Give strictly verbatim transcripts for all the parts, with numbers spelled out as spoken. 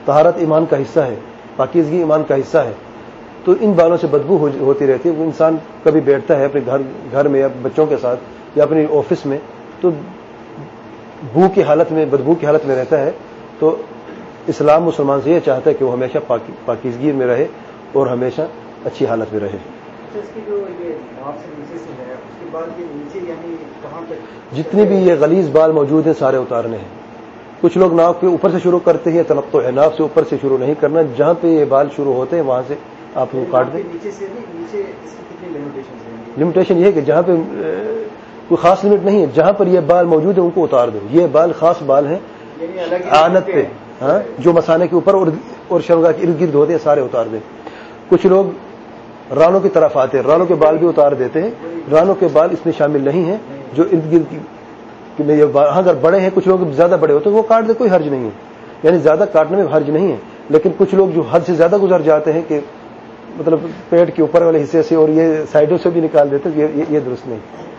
طہارت ایمان کا حصہ ہے، پاکیزگی ایمان کا حصہ ہے، تو ان بالوں سے بدبو ہوتی رہتی ہے. وہ انسان کبھی بیٹھتا ہے اپنے گھر گھر میں یا بچوں کے ساتھ یا اپنی آفس میں تو بو کی حالت میں بدبو کی حالت میں رہتا ہے. تو اسلام مسلمان سے یہ چاہتا ہے کہ وہ ہمیشہ پاکیزگی میں رہے اور ہمیشہ اچھی حالت میں رہے. جتنے بھی یہ غلیظ بال موجود ہیں سارے اتارنے ہیں. کچھ لوگ ناک کے اوپر سے شروع کرتے ہیں، تلقو ہے، ناک سے اوپر سے شروع نہیں کرنا، جہاں پہ یہ بال شروع ہوتے ہیں وہاں سے آپ کو کاٹ دیں. لمیٹیشن یہ ہے کہ جہاں پہ کوئی خاص لمٹ نہیں ہے، جہاں پر یہ بال موجود ہے ان کو اتار دو. یہ بال خاص بال ہیں آنت پہ، ہاں، جو مثانے کے اوپر اور شرمگاہ کے ارد گرد ہوتے ہیں سارے اتار دیں. کچھ لوگ رانوں کی طرف آتے ہیں، رانوں کے بال بھی اتار دیتے ہیں. رانوں کے بال اس میں شامل نہیں ہیں جو ارد گرد کی میں یہ اگر بڑے ہیں، کچھ لوگ زیادہ بڑے ہوتے ہیں وہ کاٹ دے، کوئی حرج نہیں ہے، یعنی زیادہ کاٹنے میں حرج نہیں ہے. لیکن کچھ لوگ جو حد سے زیادہ گزر جاتے ہیں کہ مطلب پیٹ کے اوپر والے حصے سے اور یہ سائڈوں سے بھی نکال دیتے ہیں، یہ, یہ درست نہیں.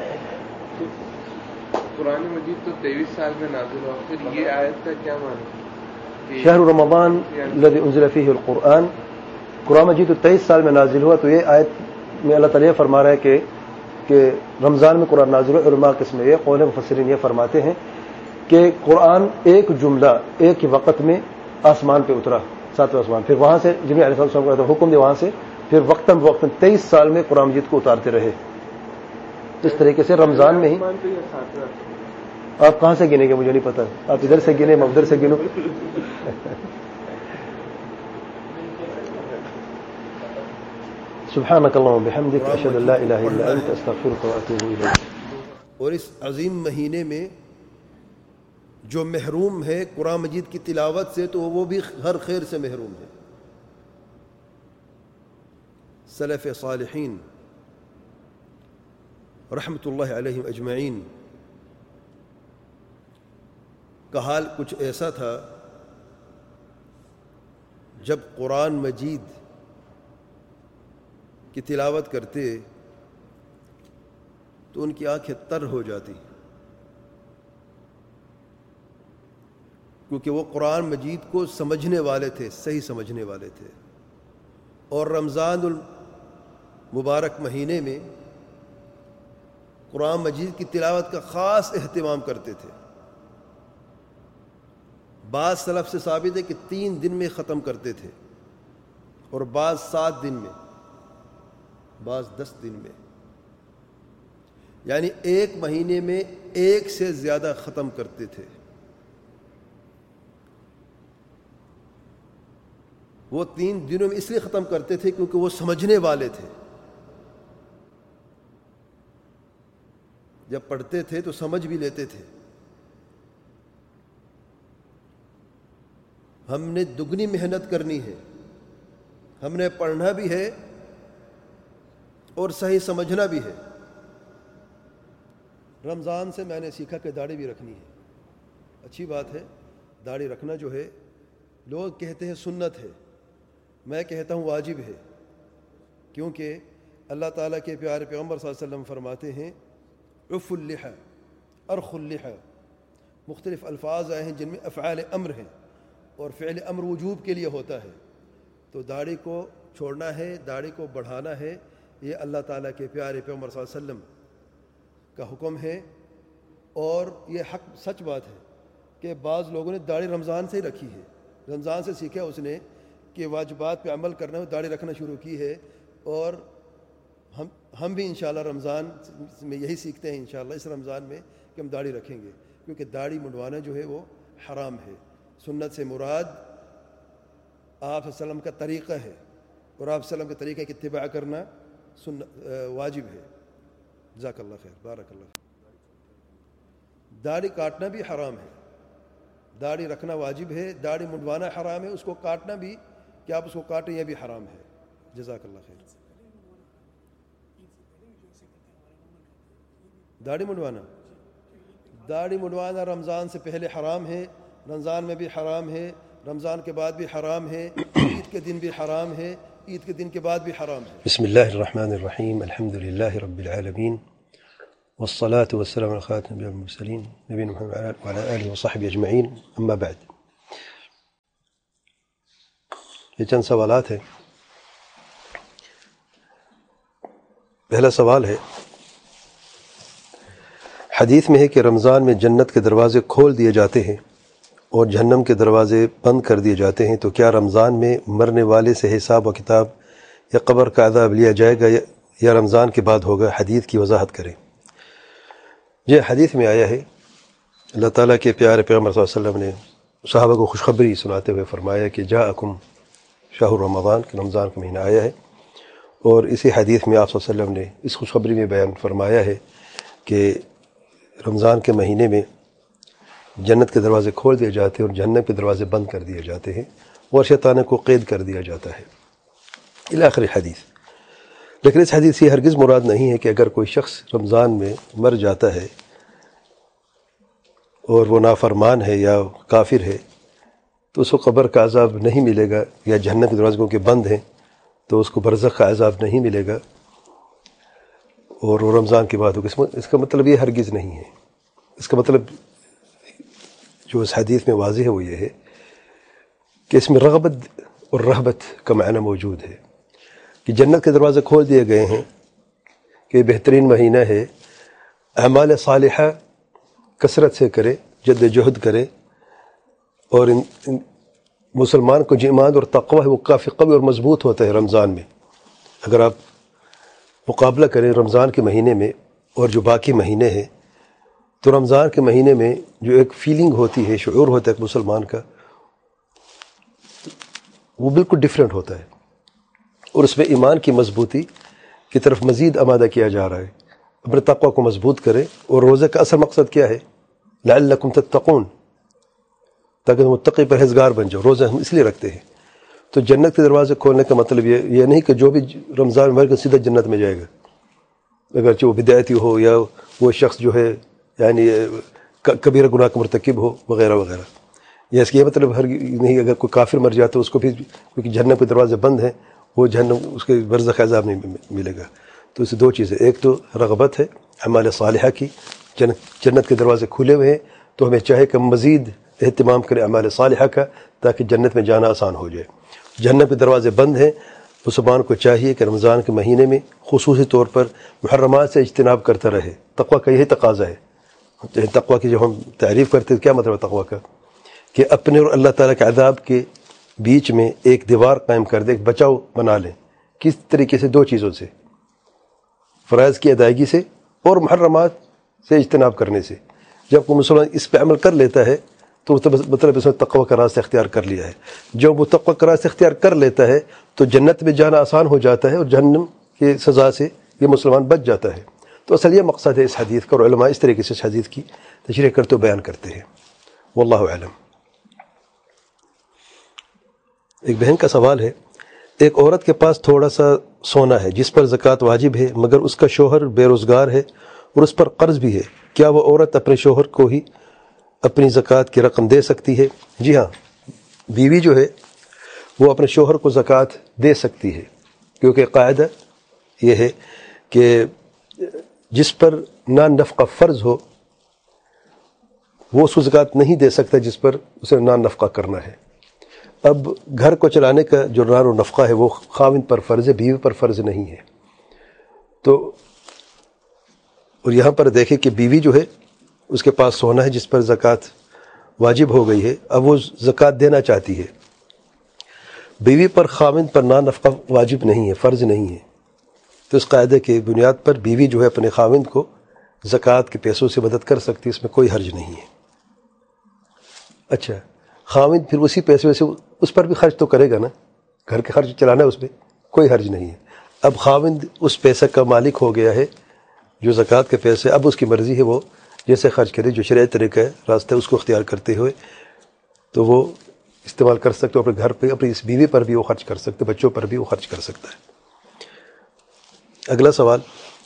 قرآن مجید تو تیئیس سال میں نازل ہوا، پھر یہ آیت کا کیا معنی؟ شہر رمضان الذی انزل فیہ القرآن، قرآن مجید تو تیئیس سال میں نازل ہوا. تو یہ آیت میں اللہ تعالیٰ فرما رہا ہے کہ کہ رمضان میں قرآن نازل ہوا. علماء قسم یہ قول مفسرین یہ فرماتے ہیں کہ قرآن ایک جملہ ایک ہی وقت میں آسمان پہ اترا، ساتویں آسمان، پھر وہاں سے جبریل علیہ السلام کو حکم دیا وہاں سے، پھر وقتاً وقتاً تیئیس سال میں قرآن مجید کو اتارتے رہے. اس طریقے سے رمضان میں ہی. آپ کہاں سے گنے گے مجھے نہیں پتا، آپ ادھر سے گنے میں ادھر سے گنو. سبحانک اللہم بحمدک اشہد ان لا الہ الا انت استغفرک واتوب الیک. اور اس عظیم مہینے میں جو محروم ہے قرآن مجید کی تلاوت سے تو وہ بھی ہر خیر سے محروم ہے. سلف صالحین رحمت اللہ علیہم اجمعین کا حال کچھ ایسا تھا، جب قرآن مجید کی تلاوت کرتے تو ان کی آنکھیں تر ہو جاتی، کیونکہ وہ قرآن مجید کو سمجھنے والے تھے، صحیح سمجھنے والے تھے. اور رمضان المبارک مہینے میں قرآن مجید کی تلاوت کا خاص اہتمام کرتے تھے. بعض سلف سے ثابت ہے کہ تین دن میں ختم کرتے تھے اور بعض سات دن میں، بعض دس دن میں، یعنی ایک مہینے میں ایک سے زیادہ ختم کرتے تھے. وہ تین دنوں میں اس لیے ختم کرتے تھے کیونکہ وہ سمجھنے والے تھے. جب پڑھتے تھے تو سمجھ بھی لیتے تھے. ہم نے دگنی محنت کرنی ہے، ہم نے پڑھنا بھی ہے اور صحیح سمجھنا بھی ہے. رمضان سے میں نے سیکھا کہ داڑھی بھی رکھنی ہے. اچھی بات ہے، داڑھی رکھنا جو ہے لوگ کہتے ہیں سنت ہے، میں کہتا ہوں واجب ہے. کیونکہ اللہ تعالیٰ کے پیارے پیغمبر صلی اللہ علیہ وسلم فرماتے ہیں عف اللحى ارخ اللحى. مختلف الفاظ آئے ہیں جن میں افعال امر ہیں اور فعل امر وجوب کے لیے ہوتا ہے. تو داڑھی کو چھوڑنا ہے، داڑھی کو بڑھانا ہے، یہ اللہ تعالیٰ کے پیارے پیغمبر صلی اللہ علیہ وسلم کا حکم ہے. اور یہ حق سچ بات ہے کہ بعض لوگوں نے داڑھی رمضان سے ہی رکھی ہے، رمضان سے سیکھا اس نے کہ واجبات پہ عمل کرنا ہے، داڑھی رکھنا شروع کی ہے. اور ہم ہم بھی انشاءاللہ رمضان میں یہی سیکھتے ہیں، انشاءاللہ اس رمضان میں کہ ہم داڑھی رکھیں گے، کیونکہ داڑھی منڈوانا جو ہے وہ حرام ہے. سنت سے مراد آپ صلی اللہ علیہ وسلم کا طریقہ ہے، اور آپ صلی اللہ علیہ وسلم کے طریقے کی اتباع کرنا سنت واجب ہے. جزاک اللہ خیر، بارک اللہ. داڑھی کاٹنا بھی حرام ہے، داڑھی رکھنا واجب ہے، داڑھی منڈوانا حرام ہے، اس کو کاٹنا بھی کہ آپ اس کو کاٹیں یہ بھی حرام ہے. جزاک اللہ خیر. داڑھی منڈوانا داڑھی منڈوانا رمضان سے پہلے حرام ہے، رمضان میں بھی حرام ہے، رمضان کے بعد بھی حرام ہے، عید کے دن بھی حرام ہے، عید کے دن کے بعد بھی حرام ہے. بسم اللہ الرحمن الرحیم. الحمد للہ رب العالمین والصلاة والسلام على خاتم الانبیاء والمرسلین نبینا محمد وعلى آلہ وصحبہ اجمعین. اما بعد، یہ چند سوالات ہیں. پہلا سوال ہے، حدیث میں ہے کہ رمضان میں جنت کے دروازے کھول دیے جاتے ہیں اور جہنم کے دروازے بند کر دیے جاتے ہیں، تو کیا رمضان میں مرنے والے سے حساب و کتاب یا قبر کا عذاب لیا جائے گا یا رمضان کے بعد ہوگا؟ حدیث کی وضاحت کریں. یہ حدیث میں آیا ہے، اللہ تعالیٰ کے پیارے پیغمبر صلی اللہ علیہ وسلم نے صحابہ کو خوشخبری سناتے ہوئے فرمایا کہ جاءکم شہر رمضان، کہ رمضان کا مہینہ آیا ہے. اور اسی حدیث میں آپ صلی اللہ علیہ وسلم نے اس خوشخبری میں بیان فرمایا ہے کہ رمضان کے مہینے میں جنت کے دروازے کھول دیے جاتے ہیں اور جہنم کے دروازے بند کر دیے جاتے ہیں اور شیطان کو قید کر دیا جاتا ہے الی آخر حدیث. لیکن اس حدیث سے ہرگز مراد نہیں ہے کہ اگر کوئی شخص رمضان میں مر جاتا ہے اور وہ نافرمان ہے یا کافر ہے تو اس کو قبر کا عذاب نہیں ملے گا، یا جہنم کے دروازے کے بند ہیں تو اس کو برزخ کا عذاب نہیں ملے گا اور وہ رمضان کے بعد ہوگا. اس کا مطلب یہ ہرگز نہیں ہے. اس کا مطلب جو اس حدیث میں واضح ہے وہ یہ ہے کہ اس میں رغبت اور رہبت کا معنی موجود ہے کہ جنت کے دروازے کھول دیے گئے ہیں کہ بہترین مہینہ ہے، اعمال صالحہ کثرت سے کرے، جد جہد کرے، اور ان, ان مسلمان کو جو ایمان اور تقوی ہے وہ کافی قوی اور مضبوط ہوتا ہے رمضان میں. اگر آپ مقابلہ کریں رمضان کے مہینے میں اور جو باقی مہینے ہیں تو رمضان کے مہینے میں جو ایک فیلنگ ہوتی ہے، شعور ہوتا ہے ایک مسلمان کا، وہ بالکل ڈیفرنٹ ہوتا ہے، اور اس میں ایمان کی مضبوطی کی طرف مزید آمادہ کیا جا رہا ہے. اپنے تقوی کو مضبوط کرے. اور روزے کا اصل مقصد کیا ہے؟ لعلکم تتقون، تاکہ متقی پرہیزگار بن جاؤ. روزے ہم اس لیے رکھتے ہیں. تو جنت کے دروازے کھولنے کا مطلب یہ یہ نہیں کہ جو بھی رمضان میں مر کے سیدھا جنت میں جائے گا، اگرچہ وہ بدعتی ہو یا وہ شخص جو ہے یعنی کبیرہ گناہ کا مرتکب ہو وغیرہ وغیرہ. یا اس کا یہ مطلب ہر نہیں اگر کوئی کافر مر جاتا ہے اس کو بھی کیونکہ جہنم کے دروازے بند ہیں وہ جہنم اس کے برزخ عذاب نہیں ملے گا. تو اس سے دو چیزیں، ایک تو رغبت ہے اعمال صالحہ کی، جنت جنت کے دروازے کھلے ہوئے ہیں تو ہمیں چاہے کہ مزید اہتمام کریں اعمال صالحہ کا تاکہ جنت میں جانا آسان ہو جائے. جہنم کے دروازے بند ہیں، مسلمان کو چاہیے کہ رمضان کے مہینے میں خصوصی طور پر محرمات سے اجتناب کرتا رہے. تقوی کا یہی تقاضا ہے. تقوی کی جب ہم تعریف کرتے ہیں کیا مطلب ہے تقوی کا؟ کہ اپنے اور اللہ تعالیٰ کے عذاب کے بیچ میں ایک دیوار قائم کر دے، ایک بچاؤ بنا لیں. کس طریقے سے؟ دو چیزوں سے، فرائض کی ادائیگی سے اور محرمات سے اجتناب کرنے سے. جب کوئی مسلمان اس پہ عمل کر لیتا ہے تو مطلب اس نے تقوی کا راستہ اختیار کر لیا ہے. جب وہ تقوی کا راستہ اختیار کر لیتا ہے تو جنت میں جانا آسان ہو جاتا ہے اور جہنم کی سزا سے یہ مسلمان بچ جاتا ہے. تو اصل یہ مقصد ہے اس حدیث کا، اور علماء اس طریقے سے اس حدیث کی تشریح کرتے ہوئے بیان کرتے ہیں. واللہ اعلم. ایک بہن کا سوال ہے، ایک عورت کے پاس تھوڑا سا سونا ہے جس پر زکوٰۃ واجب ہے مگر اس کا شوہر بے روزگار ہے اور اس پر قرض بھی ہے، کیا وہ عورت اپنے شوہر کو ہی اپنی زکوٰۃ کی رقم دے سکتی ہے؟ جی ہاں، بیوی جو ہے وہ اپنے شوہر کو زکوٰۃ دے سکتی ہے، کیونکہ قاعدہ یہ ہے کہ جس پر نان نفقہ فرض ہو وہ اس کو زکوٰۃ نہیں دے سکتا جس پر اسے نان نفقہ کرنا ہے. اب گھر کو چلانے کا جو نان و نفقہ ہے وہ خاوند پر فرض ہے، بیوی پر فرض نہیں ہے. تو اور یہاں پر دیکھیں کہ بیوی جو ہے اس کے پاس سونا ہے جس پر زکوٰۃ واجب ہو گئی ہے، اب وہ زکوٰۃ دینا چاہتی ہے. بیوی پر خاوند پر نان نفقہ واجب نہیں ہے، فرض نہیں ہے. تو اس قاعدے کی بنیاد پر بیوی جو ہے اپنے خاوند کو زکوٰۃ کے پیسوں سے مدد کر سکتی ہے، اس میں کوئی حرج نہیں ہے. اچھا، خاوند پھر اسی پیسے سے اس پر بھی خرچ تو کرے گا نا، گھر کے خرچ چلانا ہے، اس میں کوئی حرج نہیں ہے. اب خاوند اس پیسے کا مالک ہو گیا ہے جو زکوٰۃ کے پیسے، اب اس کی مرضی ہے وہ جیسے خرچ کرے، جو شرعی طریقہ ہے راستہ اس کو اختیار کرتے ہوئے تو وہ استعمال کر سکتے، اپنے گھر پہ اپنی اس بیوی پر بھی وہ خرچ کر سکتے، بچوں پر بھی وہ خرچ کر سکتا ہے. اگلا سوال،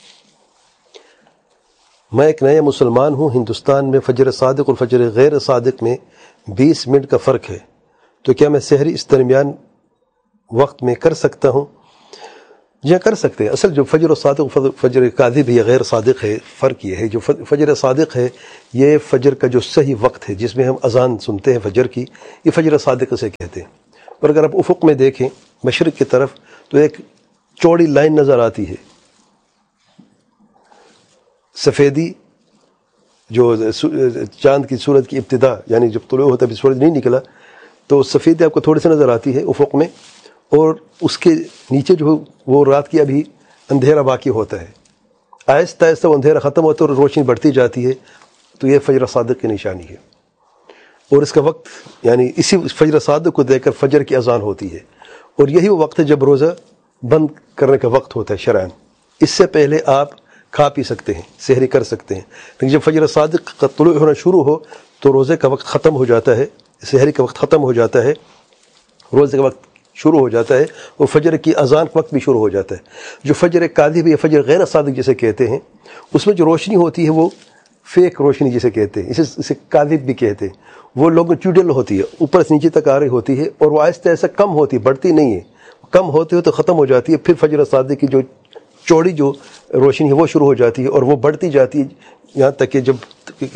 میں ایک نیا مسلمان ہوں، ہندوستان میں فجر صادق اور فجر غیر صادق میں بیس منٹ کا فرق ہے، تو کیا میں سحری اس درمیان وقت میں کر سکتا ہوں؟ جی ہاں، کر سکتے ہیں. اصل جو فجر صادق فجر کاذب یا غیر صادق ہے، فرق یہ ہے جو فجر صادق ہے یہ فجر کا جو صحیح وقت ہے جس میں ہم اذان سنتے ہیں فجر کی، یہ فجر صادق سے کہتے ہیں. اور اگر آپ افق میں دیکھیں مشرق کی طرف تو ایک چوڑی لائن نظر آتی ہے، سفیدی جو چاند کی سورج کی ابتدا، یعنی جب طلوع ہوتا ہے سورج نہیں نکلا تو سفیدی آپ کو تھوڑی سی نظر آتی ہے افق میں، اور اس کے نیچے جو وہ رات کی ابھی اندھیرا باقی ہوتا ہے، آہستہ آہستہ وہ اندھیرا ختم ہوتا ہے اور روشنی بڑھتی جاتی ہے، تو یہ فجر صادق کی نشانی ہے۔ اور اس کا وقت یعنی اسی فجر صادق کو دیکھ کر فجر کی اذان ہوتی ہے، اور یہی وہ وقت ہے جب روزہ بند کرنے کا وقت ہوتا ہے شرعاً۔ اس سے پہلے آپ کھا پی سکتے ہیں، سحری کر سکتے ہیں، لیکن جب فجر صادق کا طلوع ہونا شروع ہو تو روزے کا وقت ختم ہو جاتا ہے، سحری کا وقت ختم ہو جاتا ہے، روزے کا وقت شروع ہو جاتا ہے، اور فجر کی اذان کا وقت بھی شروع ہو جاتا ہے۔ جو فجر کاذب یا فجر غیر صادق جسے کہتے ہیں، اس میں جو روشنی ہوتی ہے وہ فیک روشنی جسے کہتے ہیں، اسے اسے کاذب بھی کہتے ہیں، وہ لوگوں چوڈل ہوتی ہے، اوپر سے نیچے تک آ رہی ہوتی ہے، اور وہ آہستہ آہستہ کم ہوتی ہے، بڑھتی نہیں ہے، کم ہوتے ہو تو ختم ہو جاتی ہے، پھر فجر صادق کی جو چوڑی جو روشنی ہے وہ شروع ہو جاتی ہے، اور وہ بڑھتی جاتی ہے یہاں تک کہ جب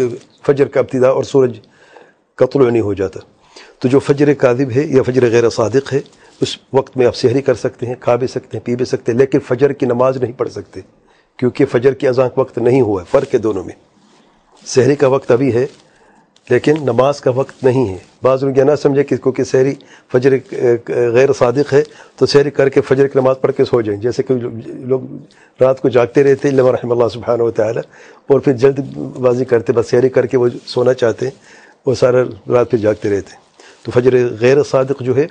فجر کا ابتدا اور سورج کا طلوع نہیں ہو جاتا۔ تو جو فجر کاذب ہے یا فجر غیر صادق ہے، اس وقت میں آپ سحری کر سکتے ہیں، کھا بھی سکتے ہیں، پی بھی سکتے ہیں، لیکن فجر کی نماز نہیں پڑھ سکتے، کیونکہ فجر کی اذان کا وقت نہیں ہوا ہے، فرق ہے دونوں میں۔ سحری کا وقت ابھی ہے لیکن نماز کا وقت نہیں ہے۔ بعض لوگ یہ نہ سمجھے کہ کیونکہ سحری فجر غیر صادق ہے تو سحری کر کے فجر کی نماز پڑھ کے سو جائیں، جیسے کہ لوگ رات کو جاگتے رہتے ہیں الا رحم اللہ سبحانہ و تعالی، اور پھر جلد بازی کرتے، بس سحری کر کے وہ سونا چاہتے ہیں، وہ سارا رات پھر جاگتے رہتے ہیں۔ تو فجر غیر صادق جو ہے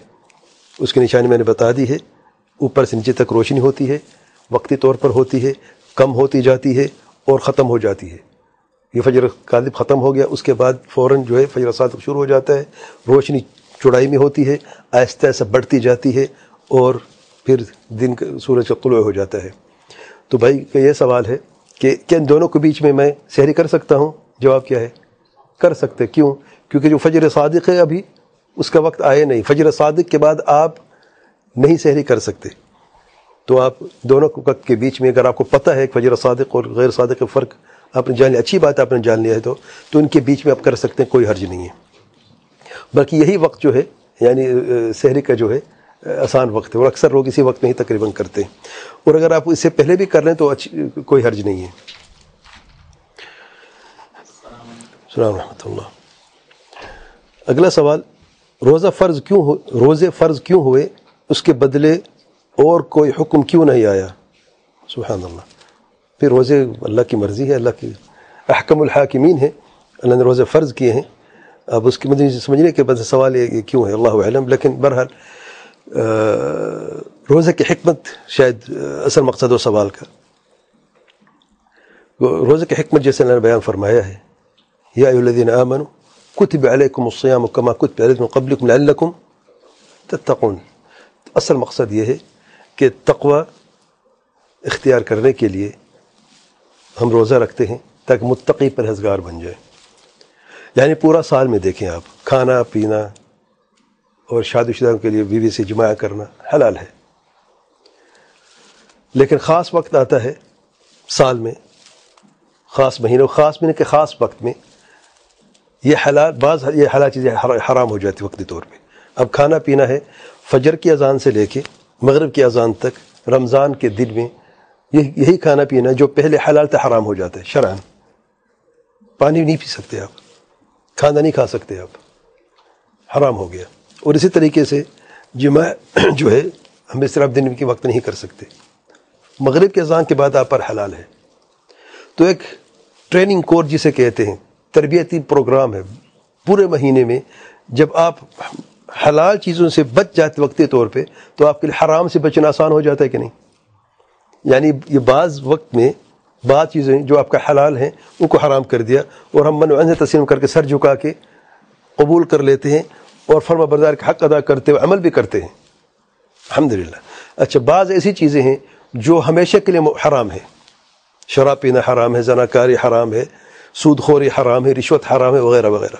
اس کی نشانی میں نے بتا دی ہے، اوپر سے نیچے تک روشنی ہوتی ہے، وقتی طور پر ہوتی ہے، کم ہوتی جاتی ہے اور ختم ہو جاتی ہے۔ یہ فجر کاذب ختم ہو گیا، اس کے بعد فوراً جو ہے فجر صادق شروع ہو جاتا ہے، روشنی چوڑائی میں ہوتی ہے، آہستہ آہستہ بڑھتی جاتی ہے، اور پھر دن کا سورج کا طلوع ہو جاتا ہے۔ تو بھائی کا یہ سوال ہے کہ کیا ان دونوں کے بیچ میں میں سحری کر سکتا ہوں؟ جواب کیا ہے؟ کر سکتے۔ کیوں؟ کیونکہ جو فجر صادق ہے ابھی اس کا وقت آئے نہیں، فجر صادق کے بعد آپ نہیں سحری کر سکتے، تو آپ دونوں وقت کے بیچ میں اگر آپ کو پتہ ہے کہ فجر صادق اور غیر صادق کا فرق آپ نے جان لیا، اچھی بات آپ نے جان لیا ہے، تو تو ان کے بیچ میں آپ کر سکتے ہیں، کوئی حرج نہیں ہے۔ بلکہ یہی وقت جو ہے یعنی سحری کا جو ہے آسان وقت ہے، اور اکثر لوگ اسی وقت میں ہی تقریباً کرتے ہیں، اور اگر آپ اس سے پہلے بھی کر لیں تو اچھی کوئی حرج نہیں ہے۔ السلام ورحمۃ اللہ۔ اگلا سوال، روزہ فرض کیوں ہو روزے فرض کیوں ہوئے، اس کے بدلے اور کوئی حکم کیوں نہیں آیا؟ سبحان اللہ۔ پھر روزے اللہ کی مرضی ہے، اللہ کی احکم الحاکمین ہے، اللہ نے روزے فرض کیے ہیں، اب اس کی مدد سمجھنے کے بعد سوال یہ کیوں ہے، اللہ اعلم۔ لیکن بہرحال روزے کی حکمت شاید اصل مقصد و سوال کا، روزے کی حکمت جیسے اللہ نے بیان فرمایا ہے، یا ایھا الذین آمنوا کتب علیکم الصیام کما کتب علی الذین من قبلکم لعلکم تتقون۔ اصل مقصد یہ ہے کہ تقوی اختیار کرنے کے لیے ہم روزہ رکھتے ہیں تاکہ متقی پرہیزگار بن جائے۔ یعنی پورا سال میں دیکھیں آپ، کھانا پینا اور شادی شدہ کے لیے بیوی سے جماع کرنا حلال ہے، لیکن خاص وقت آتا ہے سال میں، خاص مہینوں خاص مہینے کے خاص وقت میں یہ حلال بعض یہ حلال چیزیں حرام ہو جاتی وقتی طور پہ۔ اب کھانا پینا ہے، فجر کی اذان سے لے کے مغرب کی اذان تک رمضان کے دن میں یہی کھانا پینا جو پہلے حلال تھا حرام ہو جاتا ہے شرعاً۔ پانی نہیں پی سکتے آپ، کھانا نہیں کھا سکتے آپ، حرام ہو گیا۔ اور اسی طریقے سے جماع جو ہے ہم اس طرح دن کے وقت نہیں کر سکتے، مغرب کے اذان کے بعد آپ پر حلال ہے۔ تو ایک ٹریننگ کورس جسے کہتے ہیں، تربیتی پروگرام ہے پورے مہینے میں، جب آپ حلال چیزوں سے بچ جاتے وقتی طور پہ تو آپ کے لیے حرام سے بچنا آسان ہو جاتا ہے کہ نہیں؟ یعنی یہ بعض وقت میں بعض چیزیں جو آپ کا حلال ہیں ان کو حرام کر دیا، اور ہم من و تسلیم کر کے سر جھکا کے قبول کر لیتے ہیں، اور فرما بردار کا حق ادا کرتے ہوئے عمل بھی کرتے ہیں، الحمدللہ۔ اچھا، بعض ایسی چیزیں ہیں جو ہمیشہ کے لیے حرام ہے، شراب پینا حرام ہے، زناکاری حرام ہے، سود خوری حرام ہے، رشوت حرام ہے، وغیرہ وغیرہ۔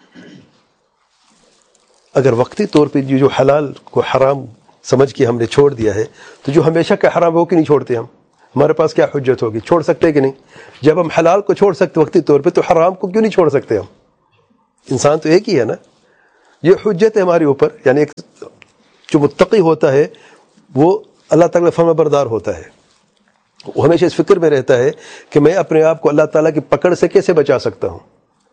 اگر وقتی طور پہ جو حلال کو حرام سمجھ کے ہم نے چھوڑ دیا ہے تو جو ہمیشہ کا حرام ہو کہ نہیں چھوڑتے ہم؟ ہمارے پاس کیا حجت ہوگی؟ چھوڑ سکتے کہ نہیں؟ جب ہم حلال کو چھوڑ سکتے وقتی طور پہ تو حرام کو کیوں نہیں چھوڑ سکتے ہم؟ انسان تو ایک ہی ہے نا، یہ حجت ہے ہمارے اوپر، یعنی ایک جو متقی ہوتا ہے وہ اللہ تعالیٰ کا فرما بردار ہوتا ہے. وہ ہمیشہ اس فکر میں رہتا ہے کہ میں اپنے آپ کو اللہ تعالیٰ کی پکڑ سے کیسے بچا سکتا ہوں.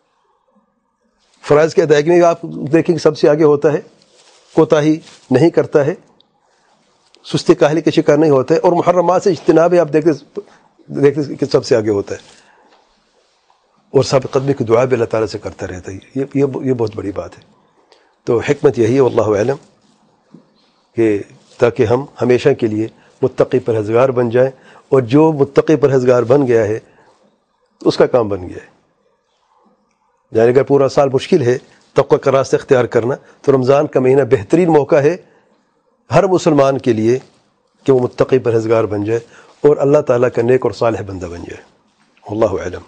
فرائض کی ادائیگی میں آپ دیکھیں کہ سب سے آگے ہوتا ہے, کوتاہی نہیں کرتا ہے, سستی کاہلی کے شکار نہیں ہوتا ہے, اور محرمات سے اجتناب آپ دیکھتے دیکھتے کہ سب سے آگے ہوتا ہے, اور ثابت قدمی کی دعا بھی اللہ تعالیٰ سے کرتا رہتا ہے. یہ یہ یہ بہت بڑی بات ہے. تو حکمت یہی ہے واللہ اعلم کہ تاکہ ہم ہمیشہ کے لیے متقی پرہیزگار بن جائیں, اور جو متقی پرہیزگار بن گیا ہے تو اس کا کام بن گیا ہے. یعنی اگر پورا سال مشکل ہے تقوی کا راستہ اختیار کرنا, تو رمضان کا مہینہ بہترین موقع ہے ہر مسلمان کے لیے کہ وہ متقی پرہیزگار بن جائے اور اللہ تعالیٰ کا نیک اور صالح بندہ بن جائے. واللہ اعلم.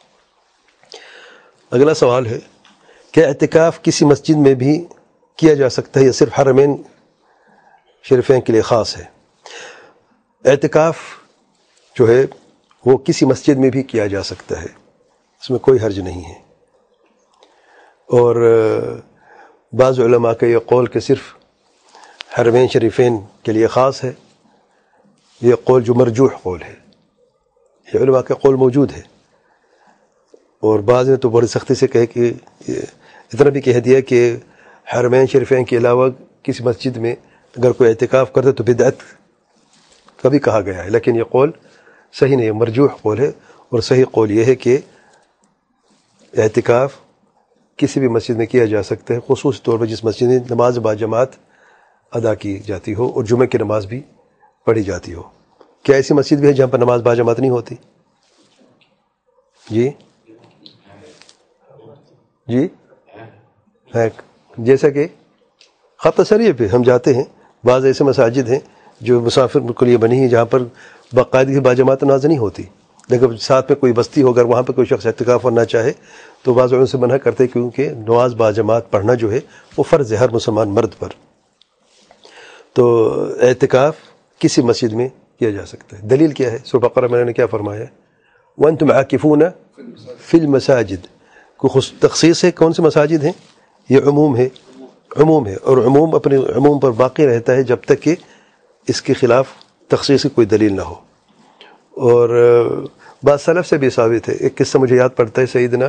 اگلا سوال ہے کہ اعتکاف کسی مسجد میں بھی کیا جا سکتا ہے یا صرف حرمین شریفین کے لیے خاص ہے؟ اعتکاف جو ہے وہ کسی مسجد میں بھی کیا جا سکتا ہے, اس میں کوئی حرج نہیں ہے. اور بعض علماء کا یہ قول کہ صرف حرمین شریفین کے لیے خاص ہے, یہ قول جو مرجوح قول ہے, یہ علماء کا قول موجود ہے. اور بعض نے تو بڑی سختی سے کہے کہ اتنا بھی کہہ دیا کہ حرمین شریفین کے علاوہ کسی مسجد میں اگر کوئی اعتکاف کرتے تو بدعت کا بھی کہا گیا ہے. لیکن یہ قول صحیح نہیں ہے, مرجوح قول ہے. اور صحیح قول یہ ہے کہ اعتکاف کسی بھی مسجد میں کیا جا سکتا ہے, خصوصی طور پر جس مسجد میں نماز با جماعت ادا کی جاتی ہو اور جمعہ کی نماز بھی پڑھی جاتی ہو. کیا ایسی مسجد بھی ہے جہاں پر نماز با جماعت نہیں ہوتی؟ جی جی ہے, جیسا کہ خط سریع پہ ہم جاتے ہیں, بعض ایسے مساجد ہیں جو مسافر کے لیے بنی ہیں جہاں پر باقاعدگی با جماعت نماز نہیں ہوتی, لیکن ساتھ میں کوئی بستی ہو, اگر وہاں پہ کوئی شخص اعتکاف کرنا چاہے تو بعض ان سے منع کرتے کیونکہ نماز با جماعت پڑھنا جو ہے وہ فرض ہے ہر مسلمان مرد پر. تو اعتکاف کسی مسجد میں کیا جا سکتا ہے. دلیل کیا ہے؟ سورہ بقرہ میں نے کیا فرمایا ہے؟ وَأَنْتُمْ عَاكِفُونَ فِي الْمَسَاجِدِ. کوئی تخصیص ہے کون سے مساجد ہیں؟ یہ عموم ہے, عموم ہے, اور عموم اپنے عموم پر باقی رہتا ہے جب تک کہ اس کے خلاف تخصیص کی کوئی دلیل نہ ہو. اور بعض سلف سے بھی ثابت ہے. ایک قصہ مجھے یاد پڑتا ہے, سیدنا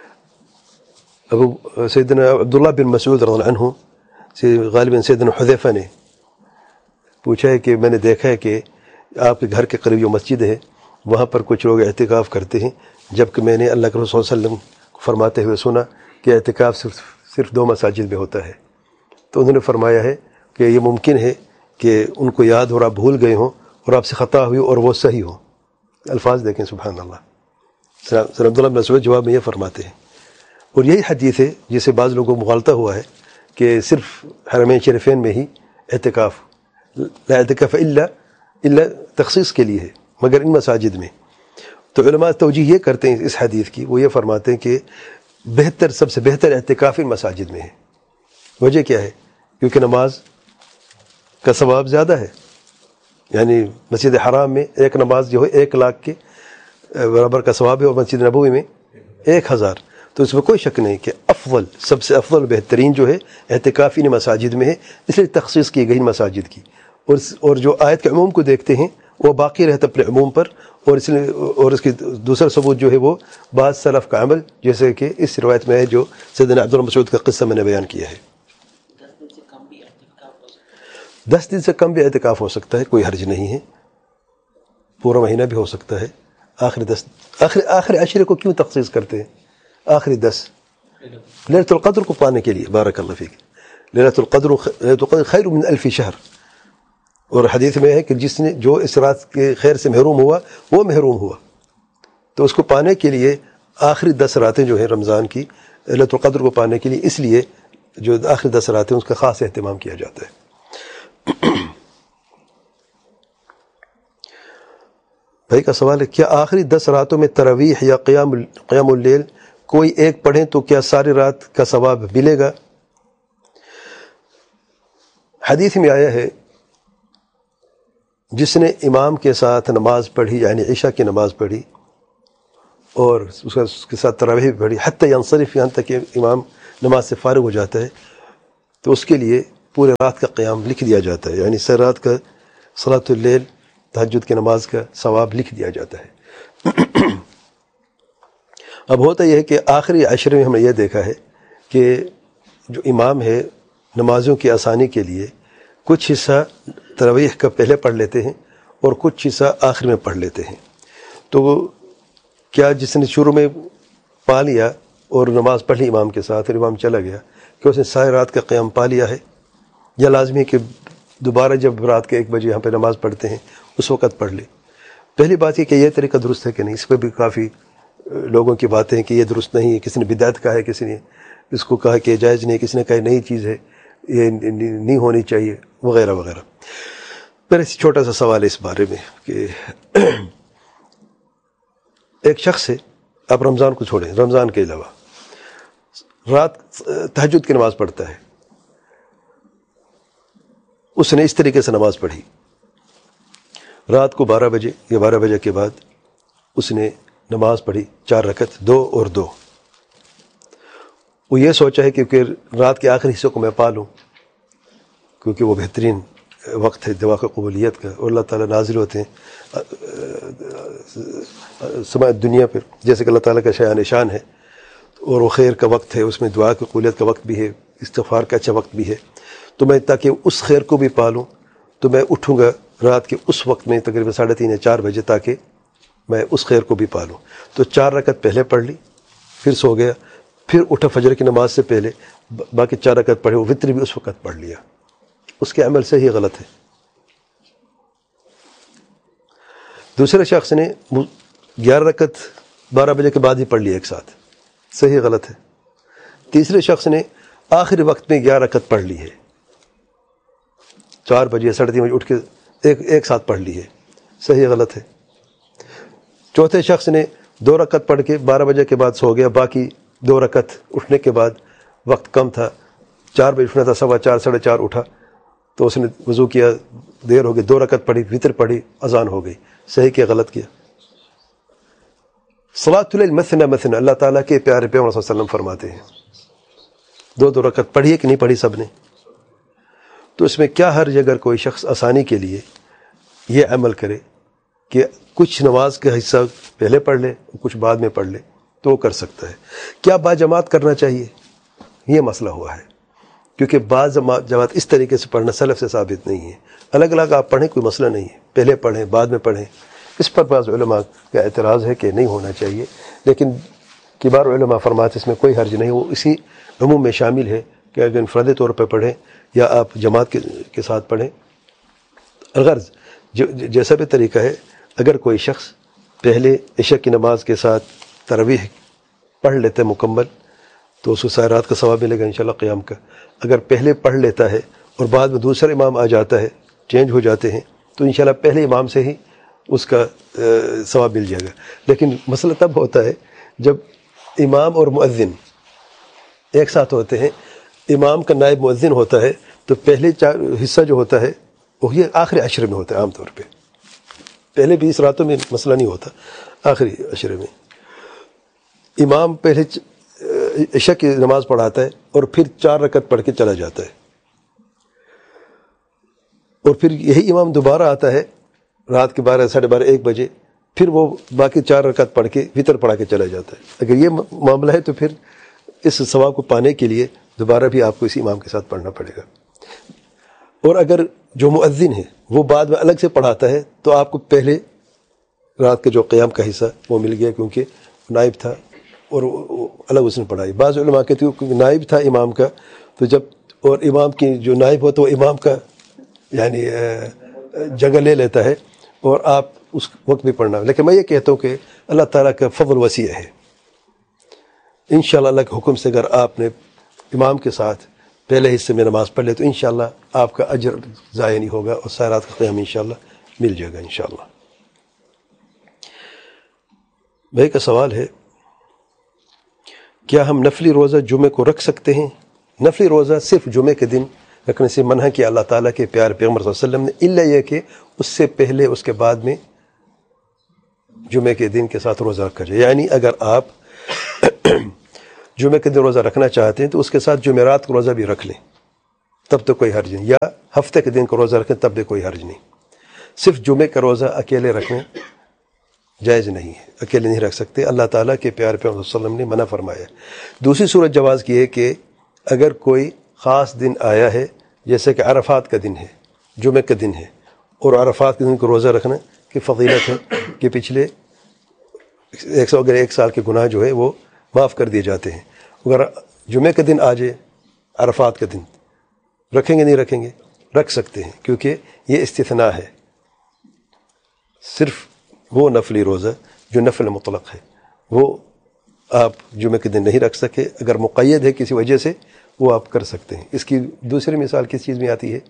ابو سیدنا عبداللہ بن مسعود رضی اللہ عنہ سے غالباً سیدنا حذیفہ نے پوچھا ہے کہ میں نے دیکھا ہے کہ آپ کے گھر کے قریب جو مسجد ہے وہاں پر کچھ لوگ اعتکاف کرتے ہیں, جبکہ میں نے اللہ کے رسول صلی اللہ علیہ وسلم کو فرماتے ہوئے سنا کہ اعتکاف صرف صرف دو مساجد میں ہوتا ہے. تو انہوں نے فرمایا ہے کہ یہ ممکن ہے کہ ان کو یاد ہو, آپ بھول گئے ہوں اور آپ سے خطا ہوئی اور وہ صحیح ہو. الفاظ دیکھیں سبحان اللہ. سر عبداللہ بن مسعود جواب میں یہ فرماتے ہیں, اور یہی حدیث ہے جسے بعض لوگوں کو مغالطہ ہوا ہے کہ صرف حرمین شریفین میں ہی اعتکاف, لا اعتکاف الا الا تخصیص کے لیے ہے مگر ان مساجد میں. تو علماء توجیہ یہ کرتے ہیں اس حدیث کی, وہ یہ فرماتے ہیں کہ بہتر سب سے بہتر اعتکاف ان مساجد میں ہے. وجہ کیا ہے؟ کیونکہ نماز کا ثواب زیادہ ہے. یعنی مسجد حرام میں ایک نماز جو ہے ایک لاکھ کے برابر کا ثواب ہے, اور مسجد نبوی میں ایک ہزار. تو اس میں کوئی شک نہیں کہ افضل, سب سے افضل بہترین جو ہے اعتکاف ان مساجد میں ہے, اس لیے تخصیص کی گئی مساجد کی. اور اور جو آیت کے عموم کو دیکھتے ہیں وہ باقی رہتا اپنے عموم پر, اور اس لیے اور اس کی دوسرا ثبوت جو ہے وہ بعض سلف کا عمل, جیسے کہ اس روایت میں ہے جو سیدنا عبداللہ مسعود کا قصہ میں نے بیان کیا ہے. دس دن سے کم بھی اعتکاف ہو سکتا ہے, کوئی حرج نہیں ہے. پورا مہینہ بھی ہو سکتا ہے. آخری دس آخری آخری عشرے کو کیوں تخصیص کرتے ہیں؟ آخری دس لیلۃ القدر کو پانے کے لیے. بارک اللہ فیک. لیلۃ القدر لیلۃ القدر خیر من الف شہر. اور حدیث میں ہے کہ جس نے جو اس رات کے خیر سے محروم ہوا وہ محروم ہوا. تو اس کو پانے کے لیے آخری دس راتیں جو ہیں رمضان کی لیلۃ القدر کو پانے کے لیے, اس لیے جو آخری دس راتیں اس کا خاص اہتمام کیا جاتا ہے. بھائی کا سوال ہے, کیا آخری دس راتوں میں تراویح یا قیام قیام اللیل کوئی ایک پڑھیں تو کیا ساری رات کا ثواب ملے گا؟ حدیث میں آیا ہے جس نے امام کے ساتھ نماز پڑھی, یعنی عشاء کی نماز پڑھی اور اس کا اس کے ساتھ تراویح پڑھی, حتی ینصرف, یہاں تک کہ امام نماز سے فارغ ہو جاتا ہے, تو اس کے لیے پورے رات کا قیام لکھ دیا جاتا ہے، یعنی سر رات کا صلاۃ اللیل تہجد کی نماز کا ثواب لکھ دیا جاتا ہے۔ اب ہوتا یہ ہے کہ آخری عشرے میں ہم نے یہ دیکھا ہے کہ جو امام ہے نمازوں کی آسانی کے لیے کچھ حصہ تراویح کا پہلے پڑھ لیتے ہیں اور کچھ حصہ آخر میں پڑھ لیتے ہیں۔ تو کیا جس نے شروع میں پا لیا اور نماز پڑھ لی امام کے ساتھ اور امام چلا گیا، کہ اس نے ساری رات کا قیام پا لیا ہے، یا لازمی ہے کہ دوبارہ جب رات کے ایک بجے یہاں پہ نماز پڑھتے ہیں اس وقت پڑھ لے؟ پہلی بات یہ کہ یہ طریقہ درست ہے کہ نہیں، اس پہ بھی کافی لوگوں کی باتیں ہیں کہ یہ درست نہیں ہے، کسی نے بدعت کہا ہے، کسی نے اس کو کہا کہ جائز نہیں، کسی نے کہا نئی چیز ہے، یہ نہیں ہونی چاہیے، وغیرہ وغیرہ۔ میرا چھوٹا سا سوال ہے اس بارے میں کہ ایک شخص ہے، آپ رمضان کو چھوڑیں، رمضان کے علاوہ رات تہجد کی نماز پڑھتا ہے، اس نے اس طریقے سے نماز پڑھی، رات کو بارہ بجے یا بارہ بجے کے بعد اس نے نماز پڑھی چار رکعت، دو اور دو۔ وہ یہ سوچا ہے کیونکہ رات کے آخری حصے کو میں پا لوں، کیونکہ وہ بہترین وقت ہے دعا کی قبولیت کا، اور اللہ تعالیٰ نازل ہوتے ہیں سماع دنیا پر، جیسے کہ اللہ تعالیٰ کا شایان شان ہے، اور وہ خیر کا وقت ہے، اس میں دعا کی قبولیت کا وقت بھی ہے، استغفار کا اچھا وقت بھی ہے۔ تو میں تاکہ اس خیر کو بھی پالوں تو میں اٹھوں گا رات کے اس وقت میں تقریباً ساڑھے تین یا چار بجے، تاکہ میں اس خیر کو بھی پالوں۔ تو چار رکعت پہلے پڑھ لی، پھر سو گیا، پھر اٹھا فجر کی نماز سے پہلے، باقی چار رکعت پڑھے، وہ وتر بھی اس وقت پڑھ لیا۔ اس کے عمل سے ہی غلط ہے۔ دوسرے شخص نے گیارہ رکعت بارہ بجے کے بعد ہی پڑھ لی ایک ساتھ، صحیح غلط ہے۔ تیسرے شخص نے آخری وقت میں گیارہ رکعت پڑھ لی ہے، چار بجے ساڑھے تین بجے اٹھ کے ایک ایک ساتھ پڑھ لی ہے، صحیح غلط ہے۔ چوتھے شخص نے دو رکعت پڑھ کے بارہ بجے کے بعد سو گیا، باقی دو رکعت اٹھنے کے بعد، وقت کم تھا، چار بجے اٹھنا تھا، سوا چار ساڑھے چار اٹھا، تو اس نے وضو کیا، دیر ہو گئی، دو رکعت پڑھی، وتر پڑھی، اذان ہو گئی، صحیح کیا غلط کیا؟ صلاۃ اللیل مثنی مثنی، اللہ تعالیٰ کے پیارے پیغمبر صلی اللہ علیہ وسلم فرماتے ہیں دو دو رکعت پڑھی ہے کہ نہیں پڑھی سب نے؟ تو اس میں کیا حرج اگر کوئی شخص آسانی کے لیے یہ عمل کرے کہ کچھ نماز کا حصہ پہلے پڑھ لے کچھ بعد میں پڑھ لے، تو وہ کر سکتا ہے۔ کیا با جماعت کرنا چاہیے؟ یہ مسئلہ ہوا ہے، کیونکہ بعض جماعت اس طریقے سے پڑھنا سلف سے ثابت نہیں ہے۔ الگ الگ آپ پڑھیں، کوئی مسئلہ نہیں ہے، پہلے پڑھیں بعد میں پڑھیں، اس پر بعض علماء کا اعتراض ہے کہ نہیں ہونا چاہیے، لیکن کبار علماء فرماتے اس میں کوئی حرج نہیں، وہ اسی عموم میں شامل ہے کہ اگر انفرادی طور پہ پڑھیں یا آپ جماعت کے ساتھ پڑھیں۔ غرض جیسا بھی طریقہ ہے، اگر کوئی شخص پہلے عشاء کی نماز کے ساتھ تراویح پڑھ لیتا ہے مکمل، تو اس کو ساری رات کا ثواب ملے گا انشاءاللہ قیام کا۔ اگر پہلے پڑھ لیتا ہے اور بعد میں دوسرا امام آ جاتا ہے، چینج ہو جاتے ہیں، تو انشاءاللہ پہلے امام سے ہی اس کا ثواب مل جائے گا۔ لیکن مسئلہ تب ہوتا ہے جب امام اور مؤذن ایک ساتھ ہوتے ہیں، امام کا نائب مؤذن ہوتا ہے، تو پہلے حصہ جو ہوتا ہے وہ یہ آخری عشرے میں ہوتا ہے عام طور پہ، پہلے بیس راتوں میں مسئلہ نہیں ہوتا، آخری عشرے میں امام پہلے عشاء کی نماز پڑھاتا ہے اور پھر چار رکعت پڑھ کے چلا جاتا ہے، اور پھر یہی امام دوبارہ آتا ہے رات کے بارہ ساڑھے بارہ ایک بجے، پھر وہ باقی چار رکعت پڑھ کے وتر پڑھا کے چلا جاتا ہے۔ اگر یہ معاملہ ہے تو پھر اس ثواب کو پانے کے لیے دوبارہ بھی آپ کو اسی امام کے ساتھ پڑھنا پڑے گا۔ اور اگر جو مؤذن ہے وہ بعد میں الگ سے پڑھاتا ہے، تو آپ کو پہلے رات کے جو قیام کا حصہ وہ مل گیا، کیونکہ نائب تھا اور الگ اس نے پڑھائی۔ بعض علماء کہتے ہیں کیونکہ نائب تھا امام کا، تو جب اور امام کی جو نائب ہو تو وہ امام کا یعنی جگہ لے لیتا ہے اور آپ اس وقت بھی پڑھنا۔ لیکن میں یہ کہتا ہوں کہ اللہ تعالیٰ کا فضل وسیع ہے، انشاءاللہ اللہ کے حکم سے اگر آپ نے امام کے ساتھ پہلے حصے میں نماز پڑھ لے تو انشاءاللہ آپ کا اجر ضائع نہیں ہوگا، اور ساری رات کا قیام انشاءاللہ مل جائے گا انشاءاللہ۔ بھائی کا سوال ہے، کیا ہم نفلی روزہ جمعے کو رکھ سکتے ہیں؟ نفلی روزہ صرف جمعے کے دن رکھنے سے منع کیا اللہ تعالیٰ کے پیارے پیغمبر صلی اللہ علیہ وسلم نے، الا یہ کہ اس سے پہلے اس کے بعد میں جمعے کے دن کے ساتھ روزہ رکھا جائے۔ یعنی اگر آپ جمعے کے دن روزہ رکھنا چاہتے ہیں تو اس کے ساتھ جمعرات کو روزہ بھی رکھ لیں، تب تو کوئی حرج نہیں، یا ہفتے کے دن کا روزہ رکھیں تب بھی کوئی حرج نہیں. صرف جمعے کا روزہ اکیلے رکھنے جائز نہیں ہے، اکیلے نہیں رکھ سکتے، اللہ تعالیٰ کے پیارے پیغمبر صلی اللہ علیہ وسلم نے منع فرمایا. دوسری صورت جواز کی ہے کہ اگر کوئی خاص دن آیا ہے، جیسے کہ عرفات کا دن ہے، جمعے کا دن ہے، اور عرفات کے دن کو روزہ رکھنا کی فضیلت ہے کہ پچھلے ایک سو اگر ایک سال کے گناہ جو ہے وہ معاف کر دیے جاتے ہیں. اگر جمعے کا دن آ جائے، عرفات کا دن، رکھیں گے نہیں رکھیں گے؟ رکھ سکتے ہیں، کیونکہ یہ استثناء ہے. صرف وہ نفلی روزہ جو نفل مطلق ہے وہ آپ جمعے کے دن نہیں رکھ سکے، اگر مقید ہے کسی وجہ سے وہ آپ کر سکتے ہیں. اس کی دوسری مثال کس چیز میں آتی ہے؟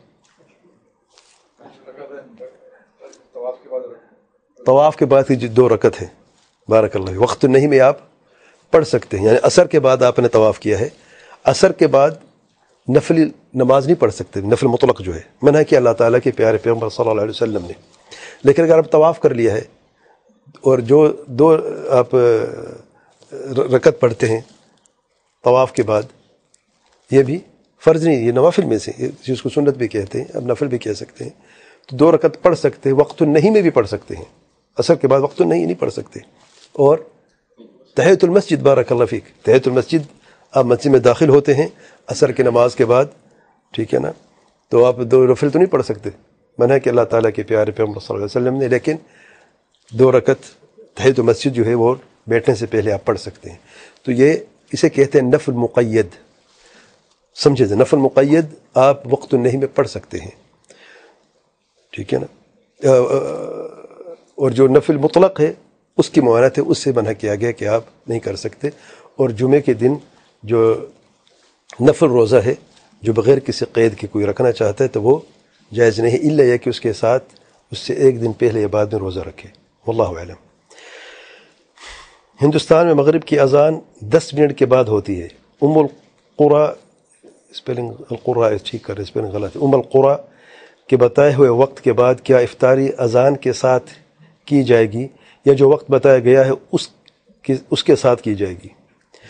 طواف کے بعد کی جو دو رکعت ہے، بارک اللہ، وقت نہیں میں آپ پڑھ سکتے ہیں. یعنی عصر کے بعد آپ نے طواف کیا ہے، عصر کے بعد نفلی نماز نہیں پڑھ سکتے، نفل مطلق جو ہے منع کیا اللہ تعالیٰ کے پیارے پیغمبر صلی اللہ علیہ وسلم نے. لیکن اگر آپ طواف کر لیا ہے اور جو دو آپ رکعت پڑھتے ہیں طواف کے بعد، یہ بھی فرض نہیں، یہ نوافل میں سے، جس کو سنت بھی کہتے ہیں، اب نفل بھی کہہ سکتے ہیں، تو دو رکعت پڑھ سکتے ہیں. وقت نہیں میں بھی پڑھ سکتے ہیں، عصر کے بعد وقت نہیں نہیں پڑھ سکتے. اور تحیۃ المسجد، بارک اللہ فیک، تحیۃ المسجد، آپ مسجد میں داخل ہوتے ہیں عصر کی نماز کے بعد، ٹھیک ہے نا، تو آپ دو نفل تو نہیں پڑھ سکتے، منع ہے کہ اللہ تعالیٰ کے پیارے پیغمبر صلی اللہ علیہ وسلم نے. لیکن دو رکعت تحیۃ المسجد جو ہے وہ بیٹھنے سے پہلے آپ پڑھ سکتے ہیں. تو یہ اسے کہتے ہیں نفل مقید. سمجھے جائے، نفل مقید آپ وقت نہیں میں پڑھ سکتے ہیں، ٹھیک ہے نا. اور جو نفل مطلق ہے اس کی موانعت ہے، اس سے منع کیا گیا کہ آپ نہیں کر سکتے. اور جمعے کے دن جو نفل روزہ ہے جو بغیر کسی قید کے کوئی رکھنا چاہتا ہے تو وہ جائز نہیں، الا یہ کہ اس کے ساتھ اس سے ایک دن پہلے یا بعد میں روزہ رکھے. واللہ اعلم. ہندوستان میں مغرب کی اذان دس منٹ کے بعد ہوتی ہے. ام القرا، اسپیلنگ القرا ٹھیک کر رہے، اسپیلنگ غلط ہے، ام القرا کے بتائے ہوئے وقت کے بعد کیا افطاری اذان کے ساتھ کی جائے گی یا جو وقت بتایا گیا ہے اس کی اس کے ساتھ کی جائے گی؟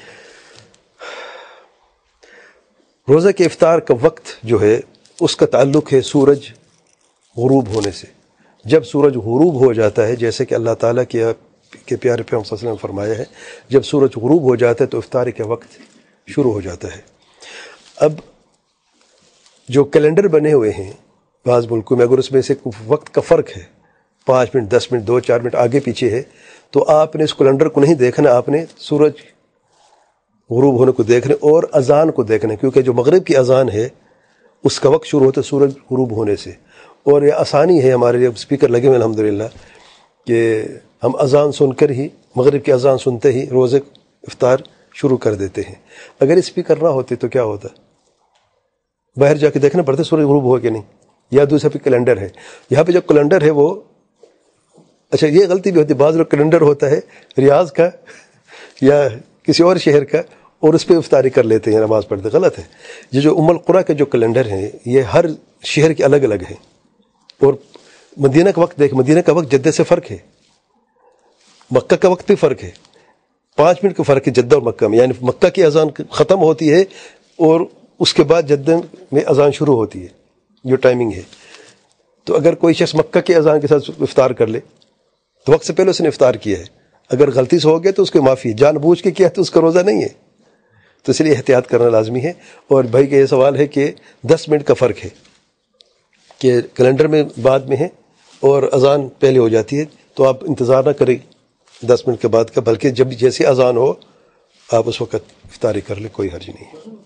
روزہ کے افطار کا وقت جو ہے اس کا تعلق ہے سورج غروب ہونے سے. جب سورج غروب ہو جاتا ہے، جیسے کہ اللہ تعالیٰ کے کے پیارے پیغمبر صلی اللہ علیہ وسلم نے فرمایا ہے، جب سورج غروب ہو جاتا ہے تو افطاری کا وقت شروع ہو جاتا ہے. اب جو کیلنڈر بنے ہوئے ہیں بعض ملکوں میں، اگر اس میں سے وقت کا فرق ہے، پانچ منٹ دس منٹ دو چار منٹ آگے پیچھے ہے، تو آپ نے اس کیلنڈر کو نہیں دیکھنا، آپ نے سورج غروب ہونے کو دیکھنا اور اذان کو دیکھنا، کیونکہ جو مغرب کی اذان ہے اس کا وقت شروع ہوتا ہے سورج غروب ہونے سے. اور یہ آسانی ہے ہمارے لیے، اسپیکر لگے ہوئے الحمدللہ، کہ ہم اذان سن کر ہی، مغرب کی اذان سنتے ہی روزے افطار شروع کر دیتے ہیں. اگر اسپیکر نہ ہوتے تو کیا ہوتا؟ باہر جا کے دیکھنا پڑتا سورج غروب ہو کہ نہیں. یا دوسرا پہ کیلنڈر ہے، یہاں پہ جو کیلنڈر ہے وہ، اچھا یہ غلطی بھی ہوتی ہے، بعض لوگ کیلنڈر ہوتا ہے ریاض کا یا کسی اور شہر کا اور اس پہ افطاری کر لیتے ہیں، نماز پڑھتے. غلط ہے. یہ جو ام القرا کے جو کیلنڈر ہیں یہ ہر شہر کے الگ الگ ہیں. اور مدینہ کا وقت دیکھ، مدینہ کا وقت جدہ سے فرق ہے، مکہ کا وقت بھی فرق ہے، پانچ منٹ کا فرق ہے جدہ اور مکہ میں. یعنی مکہ کی اذان ختم ہوتی ہے اور اس کے بعد جدہ میں اذان شروع ہوتی ہے، جو ٹائمنگ ہے. تو اگر کوئی شخص مکہ کی اذان کے ساتھ افطار کر لے تو وقت سے پہلے اس نے افطار کیا ہے، اگر غلطی سے ہو گیا تو اس کی معافی، جان بوجھ کے کیا تو اس کا روزہ نہیں ہے. تو اس لیے احتیاط کرنا لازمی ہے. اور بھائی کا یہ سوال ہے کہ دس منٹ کا فرق ہے کہ کیلنڈر میں بعد میں ہے اور اذان پہلے ہو جاتی ہے، تو آپ انتظار نہ کریں دس منٹ کے بعد کا، بلکہ جب جیسے اذان ہو آپ اس وقت افطاری کر لیں، کوئی حرج نہیں ہے.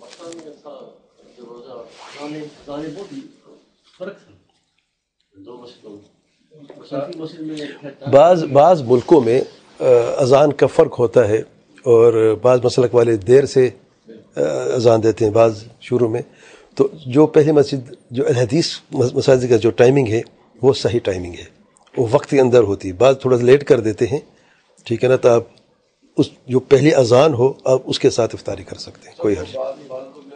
بعض بعض ملکوں میں اذان کا فرق ہوتا ہے اور بعض مسلک والے دیر سے اذان دیتے ہیں، بعض شروع میں. تو جو پہلی مسجد جو الحدیث مساجد کا جو ٹائمنگ ہے وہ صحیح ٹائمنگ ہے، وہ وقت کے اندر ہوتی ہے. بعض تھوڑا سا لیٹ کر دیتے ہیں، ٹھیک ہے نا، تو آپ اس جو پہلی اذان ہو آپ اس کے ساتھ افطاری کر سکتے ہیں، کوئی حرج نہیں.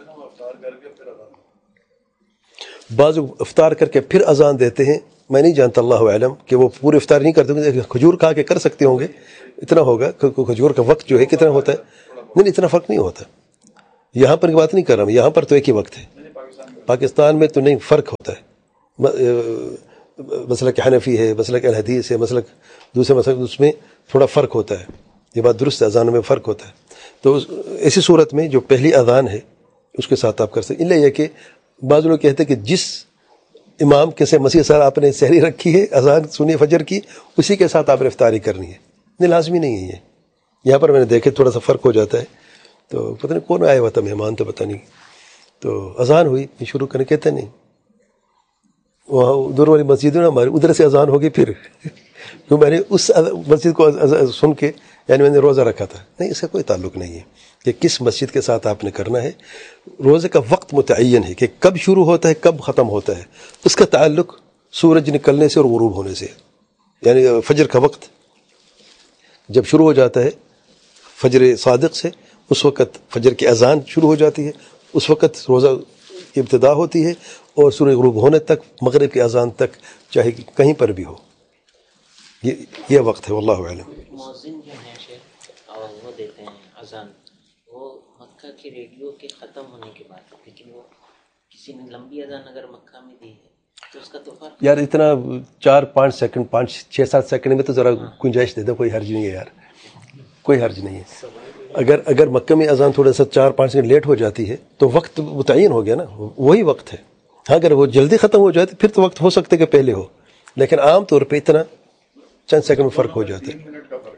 بعض افطار کر کے پھر اذان دیتے ہیں، میں نہیں جانتا، اللہ اعلم، کہ وہ پورے افطار نہیں کرتے ہوں گے، کھجور کھا کے کر سکتے ہوں گے، اتنا ہوگا. کھجور کا وقت جو ہے کتنا ہوتا ہے؟ نہیں اتنا فرق نہیں ہوتا. یہاں پر کی بات نہیں کر رہا ہوں، یہاں پر تو ایک ہی وقت ہے. پاکستان میں تو نہیں، فرق ہوتا ہے، مسلک حنفی ہے، مسلک الحدیث ہے، مسلک دوسرے مسلک، اس میں تھوڑا فرق ہوتا ہے، یہ بات درست ہے، اذان میں فرق ہوتا ہے. تو ایسی صورت میں جو پہلی اذان ہے اس کے ساتھ آپ کر سکتے. اللہ یہ کہ بعض لوگ کہتے ہیں کہ جس امام کے سے مسیح صاحب آپ نے سحری رکھی ہے، اذان سنی فجر کی، اسی کے ساتھ آپ نے افطاری کرنی ہے. نہیں، لازمی نہیں ہے یہ. یہاں پر میں نے دیکھے تھوڑا سا فرق ہو جاتا ہے. تو پتہ نہیں کون آیا ہوا تھا مہمان، تو پتہ نہیں. تو اذان ہوئی، شروع کرنے کہتے نہیں، وہاں ادھر والی مسجد ہے نا ہماری، ادھر سے اذان ہوگی پھر تو میں نے اس مسجد کو سن کے یعنی میں نے روزہ رکھا تھا. نہیں، اس کا کوئی تعلق نہیں ہے کہ کس مسجد کے ساتھ آپ نے کرنا ہے. روزے کا وقت متعین ہے کہ کب شروع ہوتا ہے کب ختم ہوتا ہے. اس کا تعلق سورج نکلنے سے اور غروب ہونے سے، یعنی فجر کا وقت جب شروع ہو جاتا ہے فجر صادق سے، اس وقت فجر کی اذان شروع ہو جاتی ہے، اس وقت روزہ کی ابتدا ہوتی ہے، اور سورج غروب ہونے تک، مغرب کی اذان تک، چاہے کہیں پر بھی ہو، یہ یہ وقت ہے. واللہ اعلم. مؤذن جو ہیں شیخ، اور وہ دیتے ہیں اذان، وہ مکہ کے ریڈیو کے ختم ہونے کے بعد، لیکن وہ کسی نے لمبی اذان اگر مکہ میں دی ہے تو اس کا تو فرق یار اتنا چار پانچ سیکنڈ پانچ چھ سات سیکنڈ میں تو ذرا گنجائش دے دو، کوئی حرج نہیں ہے یار، کوئی حرج نہیں ہے. اگر اگر مکہ میں اذان تھوڑا سا چار پانچ سیکنڈ لیٹ ہو جاتی ہے تو وقت متعین ہو گیا نا، وہی وقت ہے. ہاں اگر وہ جلدی ختم ہو جاتی پھر تو وقت ہو سکتا ہے کہ پہلے ہو، لیکن عام طور پہ اتنا چند سیکنڈ میں فرق ہو جاتا ہے.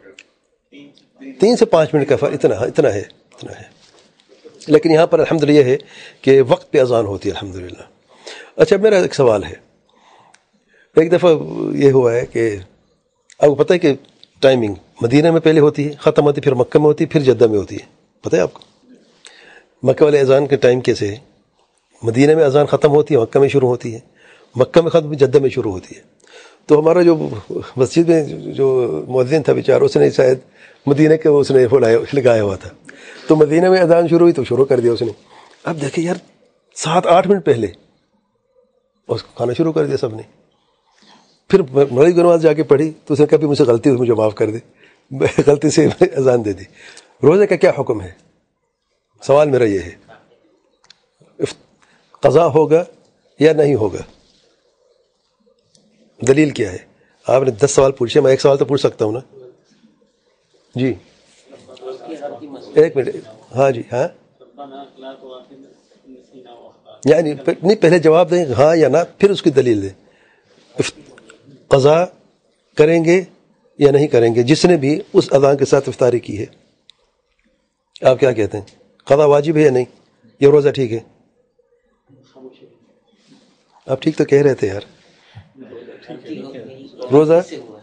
تین سے پانچ منٹ کا فرق اتنا اتنا ہے اتنا ہے. لیکن یہاں پر الحمدللہ یہ ہے کہ وقت پہ اذان ہوتی ہے الحمدللہ. اچھا، میرا ایک سوال ہے. ایک دفعہ یہ ہوا ہے کہ آپ کو پتہ ہے کہ ٹائمنگ مدینہ میں پہلے ہوتی ہے، ختم ہوتی ہے، پھر مکہ میں ہوتی ہے، پھر جدہ میں ہوتی ہے. پتہ ہے آپ کو مکہ والے اذان کے ٹائم کیسے ہے؟ مدینہ میں اذان ختم ہوتی ہے، مکہ میں شروع ہوتی ہے، مکہ میں ختم، جدہ میں شروع ہوتی ہے. تو ہمارا جو مسجد میں جو مؤذن تھا بیچارہ، اس نے شاید مدینہ کے اس نے لگایا ہوا تھا، تو مدینہ میں اذان شروع ہوئی تو شروع کر دیا اس نے. اب دیکھیں یار، سات آٹھ منٹ پہلے اس کو کھانا شروع کر دیا سب نے. پھر مغرب کی نماز جا کے پڑھی تو اس نے کہا بھی مجھ سے غلطی ہوئی، مجھے معاف کر دے، غلطی سے اذان دے دی. روزے کا کیا حکم ہے؟ سوال میرا یہ ہے، قضا ہوگا یا نہیں ہوگا؟ دلیل کیا ہے؟ آپ نے دس سوال پوچھے، میں ایک سوال تو پوچھ سکتا ہوں نا. جی ایک منٹ. ہاں جی، ہاں یعنی نہیں، پہلے جواب دیں ہاں یا نہ، پھر اس کی دلیل دیں. قضا کریں گے یا نہیں کریں گے جس نے بھی اس اذان کے ساتھ افطاری کی ہے؟ آپ کیا کہتے ہیں؟ قضا واجب ہے یا نہیں؟ یہ روزہ ٹھیک ہے؟ آپ ٹھیک تو کہہ رہے تھے یار. روزہ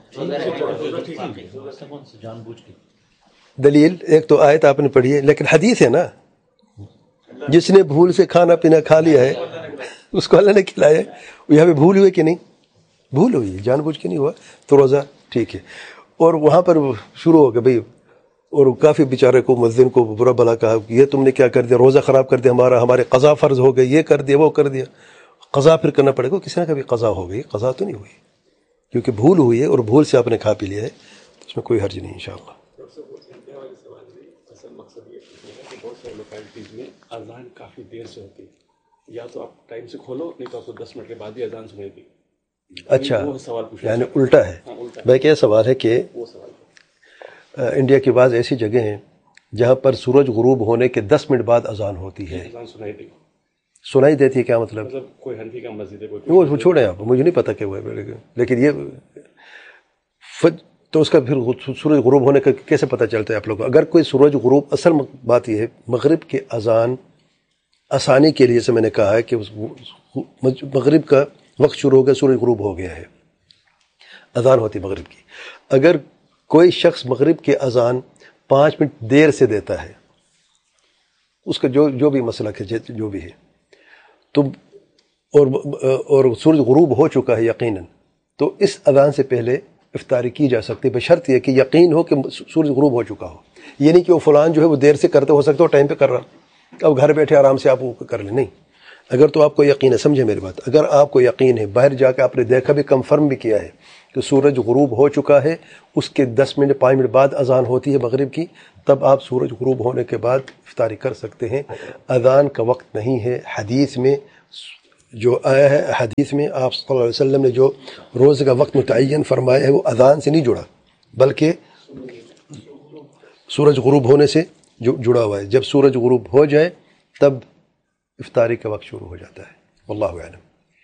دلیل ایک تو آیت آپ نے پڑھی ہے، لیکن حدیث ہے نا، جس نے بھول سے کھانا پینا کھا لیا ہے اس کو اللہ نے کھلایا ہے. یہاں پہ بھول ہوئے کہ نہیں؟ بھول ہوئی، جان بوجھ کے نہیں ہوا، تو روزہ ٹھیک ہے. اور وہاں پر شروع ہو گیا بھائی، اور کافی بیچارے کو مؤذن کو برا بلا کہا، یہ تم نے کیا کر دیا، روزہ خراب کر دیا ہمارا، ہمارے قضا فرض ہو گئی، یہ کر دیا وہ کر دیا. قضا پھر کرنا پڑے گا. کسی نے کبھی قضا ہو گئی، قضا تو نہیں ہوئی، کیونکہ بھول ہوئی ہے اور بھول سے آپ نے کھا پی لیا ہے، اس میں کوئی حرج نہیں انشاءاللہ. مقصد یہ ہے کہ بہت سارے لوکیلٹیز میں اذان کافی دیر سے ہوتی ہے، یا تو آپ ٹائم سے کھولو، نہیں تو آپ کو دس منٹ کے بعد ہی اذان سنے گی. اچھا، یعنی الٹا ہے. بھائی کیا سوال ہے کہ انڈیا کی بعض ایسی جگہ ہیں جہاں پر سورج غروب ہونے کے دس منٹ بعد اذان ہوتی ہے. اذان سنائی دی سنائی دیتی ہے، کیا مطلب؟ مطلب کوئی حنفی کا مسجد ہے، وہ چھوڑیں آپ، مجھے نہیں پتا کہ وہ ہے، لیکن یہ تو اس کا پھر سورج غروب ہونے کا کیسے پتہ چلتا ہے آپ لوگوں کو؟ اگر کوئی سورج غروب، اصل بات یہ ہے مغرب کے اذان آسانی کے لیے سے میں نے کہا ہے کہ مغرب کا وقت شروع ہو گیا، سورج غروب ہو گیا ہے، اذان ہوتی مغرب کی. اگر کوئی شخص مغرب کے اذان پانچ منٹ دیر سے دیتا ہے، اس کا جو جو بھی مسلک ہے جو بھی ہے، تو اور اور سورج غروب ہو چکا ہے یقیناً، تو اس اذان سے پہلے افطاری کی جا سکتی ہے، بشرط یہ کہ یقین ہو کہ سورج غروب ہو چکا ہو. یہ نہیں کہ وہ فلان جو ہے وہ دیر سے کرتے، ہو سکتا ہے وہ ٹائم پہ کر رہا، اب گھر بیٹھے آرام سے آپ وہ کر لیں. نہیں، اگر تو آپ کو یقین ہے، سمجھے میری بات، اگر آپ کو یقین ہے، باہر جا کے آپ نے دیکھا بھی، کنفرم بھی کیا ہے کہ سورج غروب ہو چکا ہے، اس کے دس منٹ پانچ منٹ بعد اذان ہوتی ہے مغرب کی، تب آپ سورج غروب ہونے کے بعد افطاری کر سکتے ہیں. اذان کا وقت نہیں ہے حدیث میں جو آیا ہے حدیث میں آپ صلی اللہ علیہ وسلم نے جو روزے کا وقت متعین فرمایا ہے وہ اذان سے نہیں جڑا، بلکہ سورج غروب ہونے سے جو جڑا ہوا ہے. جب سورج غروب ہو جائے تب افطاری کا وقت شروع ہو جاتا ہے. واللہ اعلم.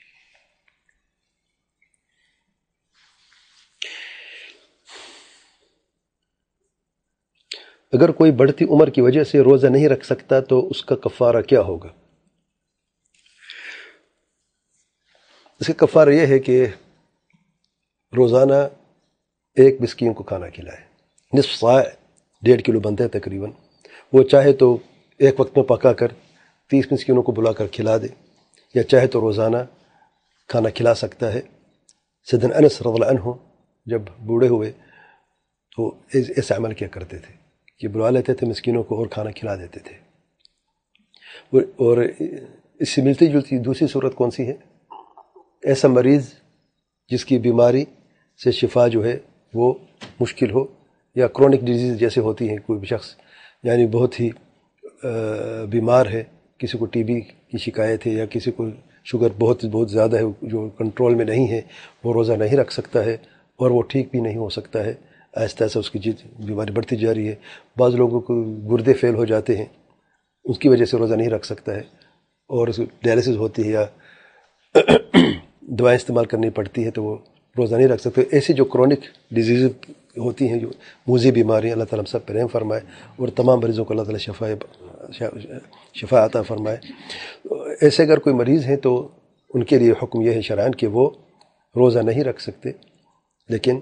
اگر کوئی بڑھتی عمر کی وجہ سے روزہ نہیں رکھ سکتا تو اس کا کفارہ کیا ہوگا؟ اس کا کفارہ یہ ہے کہ روزانہ ایک مسکین کو کھانا کھلائے. نصف صاع ڈیڑھ کلو بنتا ہے تقریباً. وہ چاہے تو ایک وقت میں پکا کر تیس مسکینوں کو بلا کر کھلا دے، یا چاہے تو روزانہ کھانا کھلا سکتا ہے. سیدنا انس رضی اللہ عنہ جب بوڑھے ہوئے تو ایسا عمل کیا کرتے تھے کہ بلا لیتے تھے مسکینوں کو اور کھانا کھلا دیتے تھے. اور اس سے ملتی جلتی دوسری صورت کون سی ہے؟ ایسا مریض جس کی بیماری سے شفا جو ہے وہ مشکل ہو، یا کرونک ڈیزیز جیسے ہوتی ہیں، کوئی بھی شخص یعنی بہت ہی بیمار ہے، کسی کو ٹی بی کی شکایت ہے، یا کسی کو شوگر بہت بہت زیادہ ہے جو کنٹرول میں نہیں ہے، وہ روزہ نہیں رکھ سکتا ہے اور وہ ٹھیک بھی نہیں ہو سکتا ہے. آہستہ آہستہ اس کی جد بیماری بڑھتی جا رہی ہے. بعض لوگوں کو گردے فیل ہو جاتے ہیں، اس کی وجہ سے روزہ نہیں رکھ سکتا ہے، اور اس ڈائلسس ہوتی ہے یا دوائیں استعمال کرنی پڑتی ہے تو وہ روزہ نہیں رکھ سکتے. ایسی جو کرونک ڈیزیز ہوتی ہیں، جو موذی بیماریاں، اللہ تعالیٰ ہم سب پر رحم فرمائے اور تمام مریضوں کو اللہ تعالیٰ شفا شفا عطا فرمائے. ایسے اگر کوئی مریض ہیں تو ان کے لیے حکم یہ ہے شرعاً کہ وہ روزہ نہیں رکھ سکتے، لیکن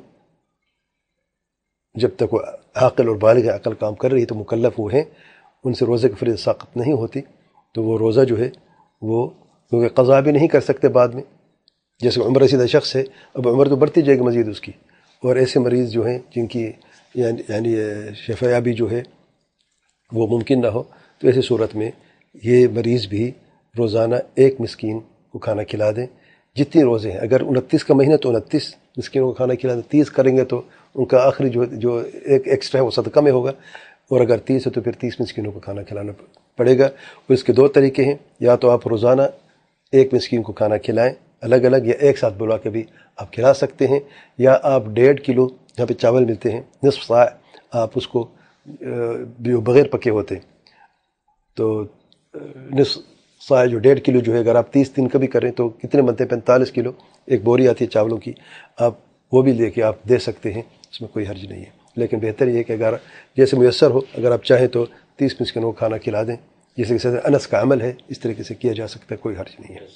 جب تک وہ عاقل اور بالغ عقل کام کر رہی ہے تو مکلف وہ ہیں، ان سے روزے کی فریضہ ساقط نہیں ہوتی، تو وہ روزہ جو ہے وہ کیونکہ قضا بھی نہیں کر سکتے بعد میں. جیسے عمر رسیدہ شخص ہے، اب عمر تو بڑھتی جائے گی مزید اس کی، اور ایسے مریض جو ہیں جن کی یعنی شفا یابی جو ہے وہ ممکن نہ ہو، تو ایسی صورت میں یہ مریض بھی روزانہ ایک مسکین کو کھانا کھلا دیں. جتنی روزے ہیں، اگر انتیس کا مہینہ تو انتیس مسکینوں کو کھانا کھلا دیں. تیس کریں گے تو ان کا آخری جو جو ایک ایکسٹرا ہے وہ صدقہ میں ہوگا، اور اگر تیس ہے تو پھر تیس مسکینوں کو کھانا کھلانا پڑے گا. اور اس کے دو طریقے ہیں، یا تو آپ روزانہ ایک مسکین کو کھانا کھلائیں الگ الگ، یا ایک ساتھ بلا کے بھی آپ کھلا سکتے ہیں، یا آپ ڈیڑھ کلو جہاں پہ چاول ملتے ہیں نصف صاع آپ اس کو بغیر پکے ہوتے تو نصف صاع جو ڈیڑھ کلو جو ہے اگر آپ تیس دن کا بھی کریں تو کتنے بنتے ہیں؟ پینتالیس کلو ایک بوری آتی ہے چاولوں کی، آپ وہ بھی لے کے آپ دے سکتے ہیں، اس میں کوئی حرج نہیں ہے. لیکن بہتر یہ ہے کہ اگر جیسے میسر ہو، اگر آپ چاہیں تو تیس مسکینوں کو کھانا کھلا دیں، جیسے کہ انس کا عمل ہے، اس طریقے سے کیا جا سکتا ہے، کوئی حرج نہیں ہے.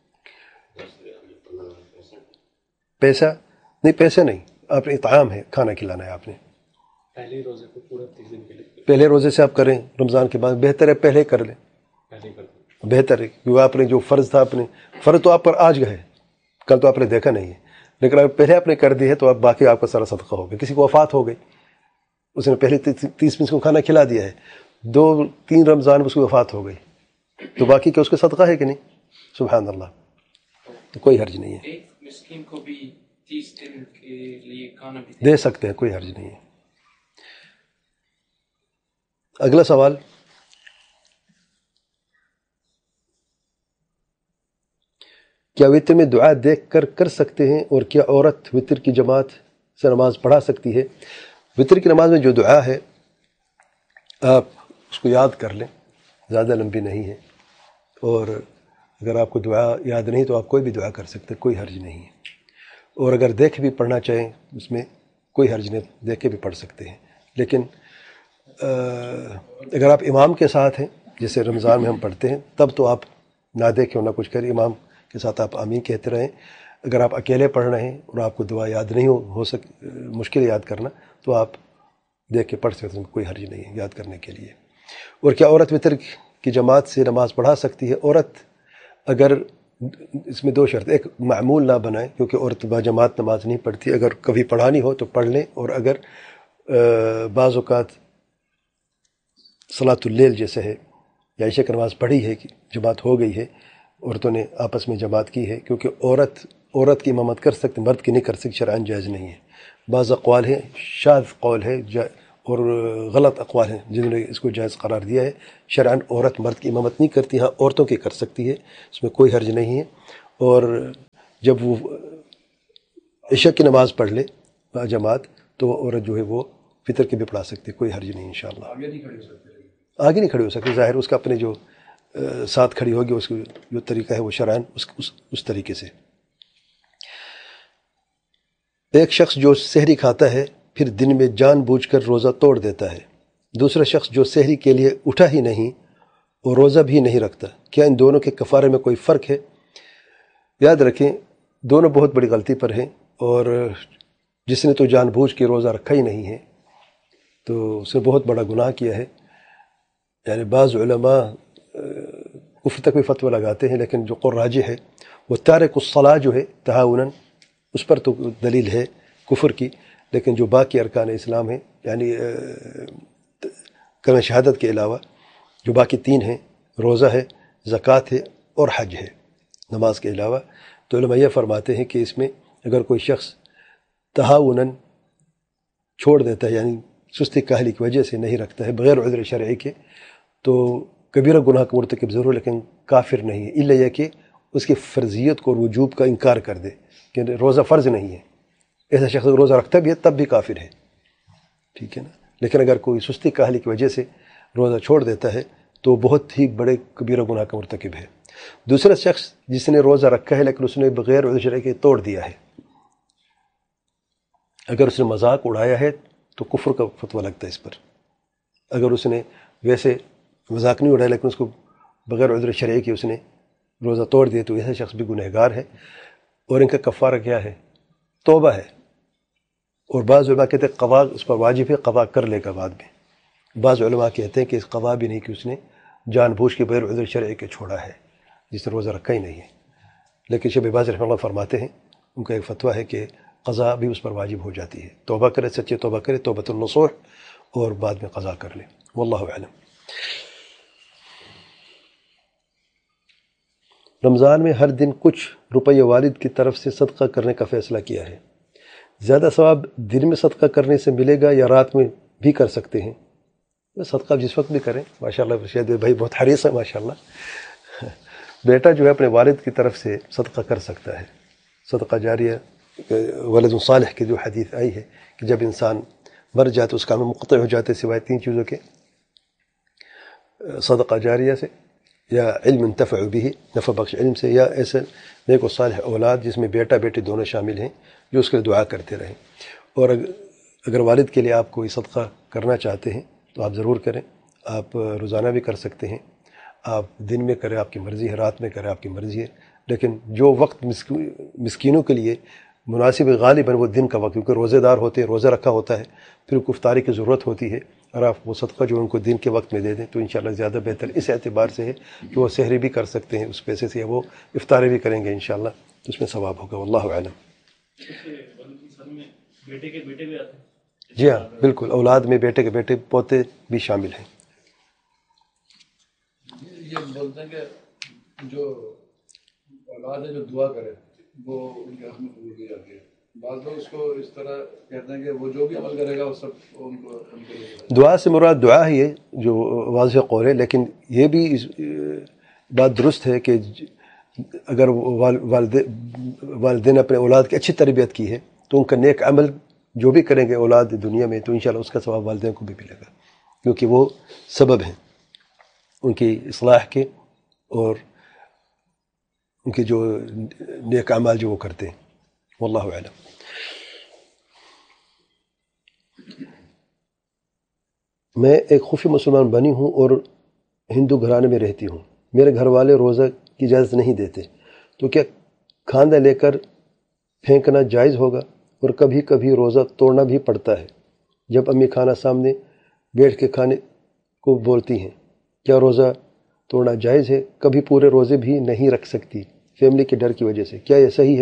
پیسہ نہیں، پیسہ نہیں، آپ نے اطعام ہے، کھانا کھلانا ہے آپ نے. پہلے روزے کو پورا تیس دن کے لیے پہلے روزے سے آپ کریں رمضان کے بعد، بہتر ہے پہلے کر لیں، پہلے کر دیں. بہتر ہے، کیونکہ آپ نے جو فرض تھا، آپ نے فرض تو آپ پر آج گئے، کل تو آپ نے دیکھا نہیں ہے، لیکن اگر پہلے آپ نے کر دی ہے تو آپ باقی آپ کا سارا صدقہ ہو گیا. کسی کو وفات ہو گئی، اس نے پہلے تیس منٹ کو کھانا کھلا دیا ہے، دو تین رمضان میں اس کی وفات ہو گئی، تو باقی کیا اس کا صدقہ ہے کہ نہیں؟ سبحان اللہ، تو کوئی حرج نہیں ہے، ایک مسکین کو بھی تیس دن کے لیے کھانا بھی دے سکتے ہیں، کوئی حرج نہیں ہے. اگلا سوال، کیا وتر میں دعا دیکھ کر کر سکتے ہیں، اور کیا عورت وتر کی جماعت سے نماز پڑھا سکتی ہے؟ وتر کی نماز میں جو دعا ہے آپ اس کو یاد کر لیں، زیادہ لمبی نہیں ہے، اور اگر آپ کو دعا یاد نہیں تو آپ کوئی بھی دعا کر سکتے، کوئی حرج نہیں ہے. اور اگر دیکھ بھی پڑھنا چاہیں اس میں کوئی حرج نہیں، دیکھ کے بھی پڑھ سکتے ہیں. لیکن اگر آپ امام کے ساتھ ہیں، جیسے رمضان میں ہم پڑھتے ہیں، تب تو آپ نہ دیکھیں نہ کچھ کریں، امام کے ساتھ آپ آمین کہتے رہیں. اگر آپ اکیلے پڑھ رہے ہیں اور آپ کو دعا یاد نہیں ہو ہو سک مشکل یاد کرنا، تو آپ دیکھ کے پڑھ سکتے ہیں، کوئی حرج نہیں ہے یاد کرنے کے لیے. اور کیا عورت وتر کی جماعت سے نماز پڑھا سکتی ہے؟ عورت اگر اس میں دو شرط، ایک معمول نہ بنائے، کیونکہ عورت با جماعت نماز نہیں پڑھتی، اگر کبھی پڑھانی ہو تو پڑھ لیں. اور اگر بعض اوقات صلاۃ اللیل جیسے ہے یا عشاء کی نماز پڑھی ہے کہ جماعت ہو گئی ہے، عورتوں نے آپس میں جماعت کی ہے، کیونکہ عورت عورت کی امامت کر سکتے، مرد کی نہیں کر سکتی، شرعاً جائز نہیں ہے. بعض اقوال ہیں، شاذ قول ہے، اور غلط اقوال ہیں جنہوں نے اس کو جائز قرار دیا ہے۔ شرعاً عورت مرد کی امامت نہیں کرتی، ہاں عورتوں کی کر سکتی ہے، اس میں کوئی حرج نہیں ہے۔ اور جب وہ عشاء کی نماز پڑھ لے جماعت تو وہ عورت جو ہے وہ فطر کی بھی پڑھا سکتی ہے، کوئی حرج نہیں انشاءاللہ۔ آگے نہیں کھڑی ہو سکتی، آگے نہیں کھڑی ہو سکتی، ظاہر اس کا اپنے جو ساتھ کھڑی ہوگی، اس کی جو طریقہ ہے وہ شرعاً اس, اس, اس طریقے سے۔ ایک شخص جو سحری کھاتا ہے پھر دن میں جان بوجھ کر روزہ توڑ دیتا ہے، دوسرا شخص جو سحری کے لیے اٹھا ہی نہیں اور روزہ بھی نہیں رکھتا، کیا ان دونوں کے کفارے میں کوئی فرق ہے؟ یاد رکھیں دونوں بہت بڑی غلطی پر ہیں، اور جس نے تو جان بوجھ کے روزہ رکھا ہی نہیں ہے تو اس نے بہت بڑا گناہ کیا ہے۔ یعنی بعض علماء کفر تک بھی فتویٰ لگاتے ہیں، لیکن جو قول راجح ہے وہ تارک الصلاۃ جو ہے تہاوناً، اس پر تو دلیل ہے کفر کی، لیکن جو باقی ارکان اسلام ہیں یعنی کلمہ شہادت کے علاوہ جو باقی تین ہیں، روزہ ہے، زکوٰۃ ہے اور حج ہے، نماز کے علاوہ، تو علماء یہ فرماتے ہیں کہ اس میں اگر کوئی شخص تہاوناً چھوڑ دیتا ہے یعنی سستی کاہلی کی وجہ سے نہیں رکھتا ہے بغیر عذر شرعی کے، تو کبیرہ گناہ کا مرتکب ضرور لیکن کافر نہیں ہے، الا یہ کہ اس کی فرضیت کو اور وجوب کا انکار کر دے کہ روزہ فرض نہیں ہے۔ ایسا شخص روزہ رکھتا بھی ہے تب بھی کافر ہے، ٹھیک ہے نا۔ لیکن اگر کوئی سستی کاہلی کی وجہ سے روزہ چھوڑ دیتا ہے تو بہت ہی بڑے کبیرہ گناہ کا مرتکب ہے۔ دوسرا شخص جس نے روزہ رکھا ہے لیکن اس نے بغیر عذر شرعی کے توڑ دیا ہے، اگر اس نے مذاق اڑایا ہے تو کفر کا فتویٰ لگتا ہے اس پر۔ اگر اس نے ویسے مذاق نہیں اڑایا لیکن اس کو بغیر عذر شرعی کے اس نے روزہ توڑ دیا تو ایسا شخص بھی گنہگار ہے، اور ان کا کفارہ کیا ہے؟ توبہ ہے۔ اور بعض علماء کہتے ہیں قضا اس پر واجب ہے، قضا کر لے گا بعد میں۔ بعض علماء کہتے ہیں کہ اس قضا بھی نہیں کہ اس نے جان بوجھ کے بغیر عذر شرعی کے چھوڑا ہے، جس نے روزہ رکھا ہی نہیں ہے۔ لیکن شیخ باز رحمہ اللہ فرماتے ہیں، ان کا ایک فتویٰ ہے کہ قضا بھی اس پر واجب ہو جاتی ہے، توبہ کرے، سچے توبہ کرے، توبۃ النصوح، اور بعد میں قضا کر لے۔ واللہ اعلم۔ رمضان میں ہر دن کچھ روپے والد کی طرف سے صدقہ کرنے کا فیصلہ کیا ہے، زیادہ ثواب دن میں صدقہ کرنے سے ملے گا یا رات میں بھی کر سکتے ہیں؟ صدقہ جس وقت بھی کریں، ماشاءاللہ شاید بھائی بہت حریص ہے ماشاءاللہ۔ بیٹا جو ہے اپنے والد کی طرف سے صدقہ کر سکتا ہے، صدقہ جاریہ، ولد صالح کی جو حدیث آئی ہے کہ جب انسان مر جائے تو اس کام میں منقطع ہو جاتے سوائے تین چیزوں کے، صدقہ جاریہ سے، یا علم انتفع به، نفع بخش علم سے، یا ایسے نیک و صالح اولاد جس میں بیٹا بیٹی دونوں شامل ہیں جو اس کے لیے دعا کرتے رہیں۔ اور اگر والد کے لیے آپ کوئی صدقہ کرنا چاہتے ہیں تو آپ ضرور کریں، آپ روزانہ بھی کر سکتے ہیں، آپ دن میں کریں آپ کی مرضی ہے، رات میں کریں آپ کی مرضی ہے، لیکن جو وقت مسکینوں کے لیے مناسب غالباً وہ دن کا وقت، کیونکہ روزے دار ہوتے ہیں، روزہ رکھا ہوتا ہے، پھر کو افطاری کی ضرورت ہوتی ہے، اور آپ وہ صدقہ جو ان کو دن کے وقت میں دے دیں تو انشاءاللہ زیادہ بہتر اس اعتبار سے ہے کہ وہ سحری بھی کر سکتے ہیں اس پیسے سے، یا وہ افطاری بھی کریں گے انشاءاللہ تو اس میں ثواب ہوگا۔ واللہ اعلم۔ بیٹے کے بیٹے بھی آتے ہیں؟ جی ہاں بالکل، اولاد میں بیٹے کے بیٹے پوتے بھی شامل ہیں۔ یہ بولتے ہیں کہ جو اولاد ہے جو دعا کرے وہ ان کے حق میں قبول کی جاتی ہے، بعض لوگ اس کو اس طرح کہتے ہیں کہ وہ جو بھی عمل کرے گا وہ سب ان کو ان کے لیے دعا سے مراد دعا ہی ہے جو واضح قول ہے، لیکن یہ بھی بات درست ہے کہ اگر والدین اپنے اولاد کی اچھی تربیت کی ہے تو ان کا نیک عمل جو بھی کریں گے اولاد دنیا میں تو انشاءاللہ اس کا ثواب والدین کو بھی ملے گا، کیونکہ وہ سبب ہیں ان کی اصلاح کے اور ان کے جو نیک اعمال جو وہ کرتے ہیں۔ واللہ اعلم۔ میں ایک خفی مسلمان بنی ہوں اور ہندو گھرانے میں رہتی ہوں، میرے گھر والے روزہ کی اجازت نہیں دیتے، تو کیا کھانا لے کر پھینکنا جائز ہوگا؟ اور کبھی کبھی روزہ توڑنا بھی پڑتا ہے جب امی کھانا سامنے بیٹھ کے کھانے کو بولتی ہیں، کیا روزہ توڑنا جائز ہے؟ کبھی پورے روزے بھی نہیں رکھ سکتی فیملی کے ڈر کی وجہ سے، کیا یہ صحیح ہے؟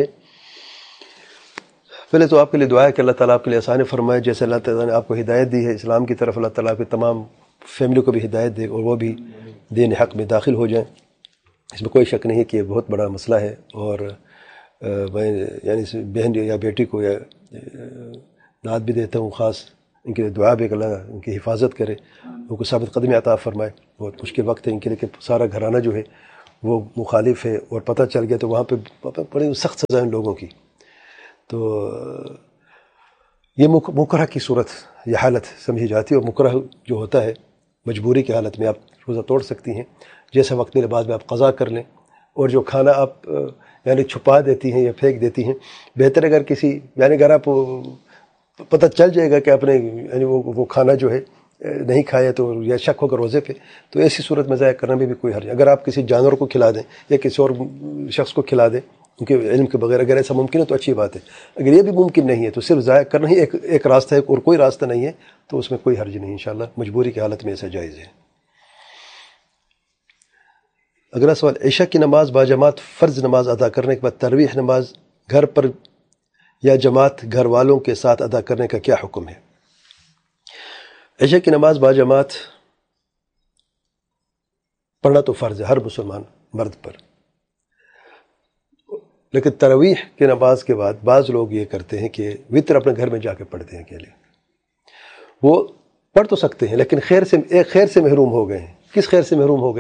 پہلے تو آپ کے لیے دعا ہے کہ اللہ تعالیٰ آپ کے لیے آسان فرمائے، جیسے اللہ تعالیٰ نے آپ کو ہدایت دی ہے اسلام کی طرف، اللہ تعالیٰ آپ کی تمام فیملی کو بھی ہدایت دے اور وہ بھی دین حق میں داخل ہو جائیں۔ اس میں کوئی شک نہیں کہ یہ بہت بڑا مسئلہ ہے، اور میں یعنی بہن یا بیٹی کو یا داد بھی دیتا ہوں خاص ان کے لیے دعا بھی کہ اللہ ان کی حفاظت کرے، ان کو ثابت قدمی عطا فرمائے. بہت مشکل وقت ہے ان کے لیے کہ سارا گھرانہ جو ہے وہ مخالف ہے، اور پتہ چل گیا تو وہاں پہ بڑی سخت سزا ان لوگوں کی. تو یہ مکرہ کی صورت، یہ حالت سمجھی جاتی ہے. اور مکرہ جو ہوتا ہے مجبوری کی حالت میں آپ روزہ توڑ سکتی ہیں، جیسا وقت ملے بعد میں آپ قضا کر لیں. اور جو کھانا آپ یعنی چھپا دیتی ہیں یا پھینک دیتی ہیں، بہتر اگر کسی یعنی اگر آپ پتہ چل جائے گا کہ آپ نے یعنی وہ وہ کھانا جو ہے نہیں کھایا تو یا شک ہوگا روزے پہ، تو ایسی صورت میں ضائع کرنے میں بھی کوئی حرج. اگر آپ کسی جانور کو کھلا دیں یا کسی اور شخص کو کھلا دیں ان کے علم کے بغیر، اگر ایسا ممکن ہے تو اچھی بات ہے. اگر یہ بھی ممکن نہیں ہے تو صرف ضائع کرنا ہی ایک ایک راستہ ہے اور کوئی راستہ نہیں ہے، تو اس میں کوئی حرج نہیں انشاءاللہ. مجبوری کی حالت میں ایسا جائز ہے. اگلا سوال، عشاء کی نماز باجماعت فرض نماز ادا کرنے کے بعد تراویح نماز گھر پر یا جماعت گھر والوں کے ساتھ ادا کرنے کا کیا حکم ہے؟ عشاء کی نماز باجماعت پڑھنا تو فرض ہے ہر مسلمان مرد پر، لیکن تراویح کی نماز کے بعد بعض لوگ یہ کرتے ہیں کہ وطر اپنے گھر میں جا کے پڑھتے ہیں اکیلے. وہ پڑھ تو سکتے ہیں لیکن خیر سے ایک خیر سے محروم ہو گئے ہیں. کس خیر سے محروم ہو گئے؟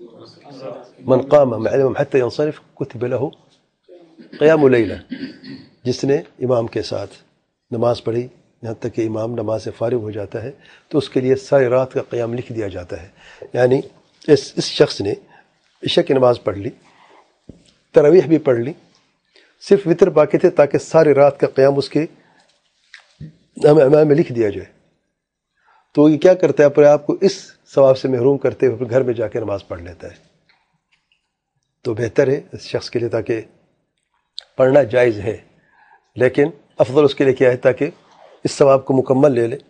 من قام معلم حتى ينصرف كتب له قیام لیلہ. جس نے امام کے ساتھ نماز پڑھی یہاں تک کہ امام نماز سے فارغ ہو جاتا ہے تو اس کے لیے ساری رات کا قیام لکھ دیا جاتا ہے. یعنی اس اس شخص نے عشاء کی نماز پڑھ لی، تراویح بھی پڑھ لی، صرف وطر باقی تھے تاکہ ساری رات کا قیام اس کے امام میں لکھ دیا جائے. تو یہ کیا کرتا ہے؟ اپنے آپ کو اس ثواب سے محروم کرتے ہوئے گھر میں جا کے نماز پڑھ لیتا ہے. تو بہتر ہے اس شخص کے لیے، تاکہ پڑھنا جائز ہے لیکن افضل اس کے لیے کیا ہے تاکہ اس ثواب کو مکمل لے لے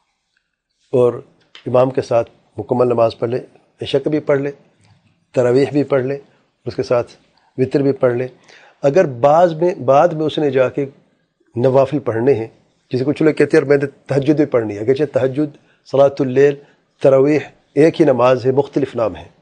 اور امام کے ساتھ مکمل نماز پڑھ لے. عشاء بھی پڑھ لے، تراویح بھی پڑھ لے، اس کے ساتھ وطر بھی پڑھ لے. اگر بعض میں بعد میں اس نے جا کے نوافل پڑھنے ہیں، جسے کچھ لوگ کہتے ہیں میں نے تہجد بھی پڑھنی ہے، اگرچہ تہجد، صلاۃ اللیل، تراویح ایک ہی نماز ہے، مختلف نام ہیں.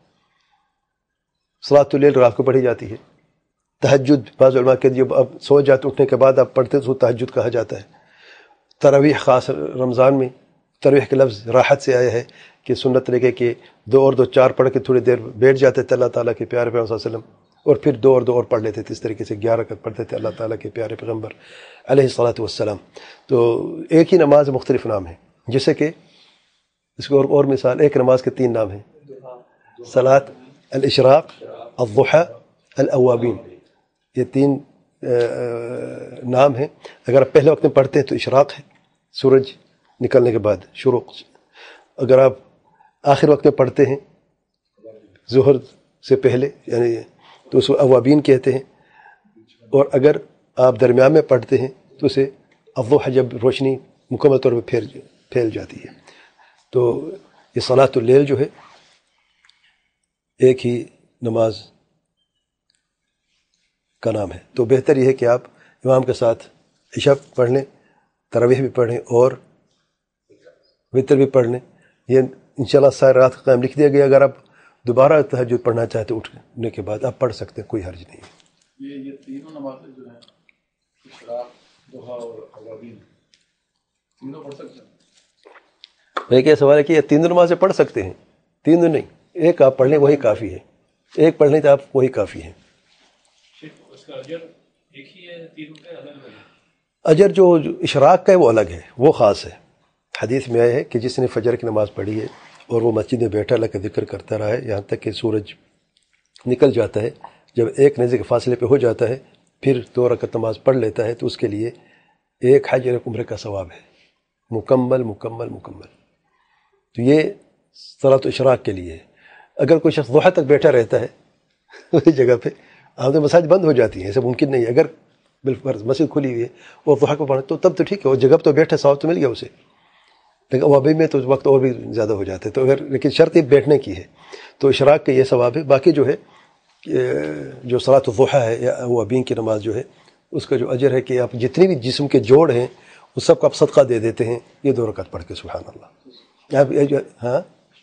صلاۃ اللیل رات کو پڑھی جاتی ہے، تہجد بعض علماء کے جب اب سو جاتے اٹھنے کے بعد آپ پڑھتے تو تہجد کہا جاتا ہے. تراویح خاص رمضان میں تراویح کے لفظ راحت سے آیا ہے کہ سنت لگے کہ دو اور دو چار پڑھ کے تھوڑی دیر بیٹھ جاتے تھے اللہ تعالیٰ کے پیارے پیغمبر صلی اللہ علیہ وسلم، اور پھر دو اور دو اور پڑھ لیتے تھے. اس طریقے سے گیارہ رکعت پڑھتے تھے اللہ تعالیٰ کے پیارے پیغمبر علیہ الصلاۃ والسلام. تو ایک ہی نماز مختلف نام ہیں، جیسے کہ اس کو اور, اور مثال، ایک نماز کے تین نام ہیں، صلاۃ الاشراق، الضحیٰ، الاوابین. یہ تین نام ہیں. اگر آپ پہلے وقت میں پڑھتے ہیں تو اشراق ہے، سورج نکلنے کے بعد شروق. اگر آپ آخر وقت میں پڑھتے ہیں ظہر سے پہلے یعنی تو اس کو اوابین کہتے ہیں. اور اگر آپ درمیان میں پڑھتے ہیں تو اسے الضحیٰ، جب روشنی مکمل طور پہ پھیل پھیل جاتی ہے. تو یہ صلاۃ اللیل جو ہے ایک ہی نماز کا نام ہے. تو بہتر یہ ہے کہ آپ امام کے ساتھ عشاء پڑھ لیں، تراویح بھی پڑھ لیں اور وطر بھی پڑھ لیں. یہ انشاءاللہ ساری رات کا قیام لکھ دیا گیا. اگر آپ دوبارہ تہجد پڑھنا چاہتے اٹھنے کے بعد آپ پڑھ سکتے ہیں، کوئی حرج نہیں ہے. یہ یہ تینوں نمازیں جو ہیں اشراق، ضحیٰ اور اوابین، تینوں پڑھ سکتے ہیں؟ میں کیا سوال ہے کہ یہ تینوں نمازیں پڑھ سکتے ہیں؟ تینوں نہیں، ایک آپ پڑھ لیں وہی کافی ہے. ایک پڑھ لیں تو آپ وہی کافی ہے. اس کا اجر ایک ہی ہے، تینوں کا الگ الگ ہے؟ اجر جو اشراق کا ہے وہ الگ ہے، وہ خاص ہے. حدیث میں آیا ہے کہ جس نے فجر کی نماز پڑھی ہے اور وہ مسجد میں بیٹھا اللہ کا ذکر کرتا رہا ہے یہاں تک کہ سورج نکل جاتا ہے، جب ایک نیزے کے فاصلے پہ ہو جاتا ہے پھر دو رکعت نماز پڑھ لیتا ہے، تو اس کے لیے ایک حج اور ایک عمرے کا ثواب ہے، مکمل مکمل مکمل. تو یہ صلاۃ اشراق کے لیے ہے. اگر کوئی شخص ضحیٰ تک بیٹھا رہتا ہے اسی جگہ پہ، عام طور مساجد بند ہو جاتی ہیں، ایسا ممکن نہیں ہے. اگر بالفرض مسجد کھلی ہوئی ہے اور ضحیٰ کو پڑھے تو تب تو ٹھیک ہے، وہ جگہ پہ تو بیٹھا، ثواب تو مل گیا اسے. لیکن اوابین میں تو وقت اور بھی زیادہ ہو جاتا ہے. تو اگر لیکن شرط یہ بیٹھنے کی ہے تو اشراق کا یہ ثواب ہے. باقی جو ہے جو صلاۃ الضحیٰ ہے یا اوابین کی نماز جو ہے اس کا جو اجر ہے کہ آپ جتنی بھی جسم کے جوڑ ہیں اس سب کو آپ صدقہ دے دیتے ہیں یہ دو رکعت پڑھ کے. سبحان اللہ. آپ ہاں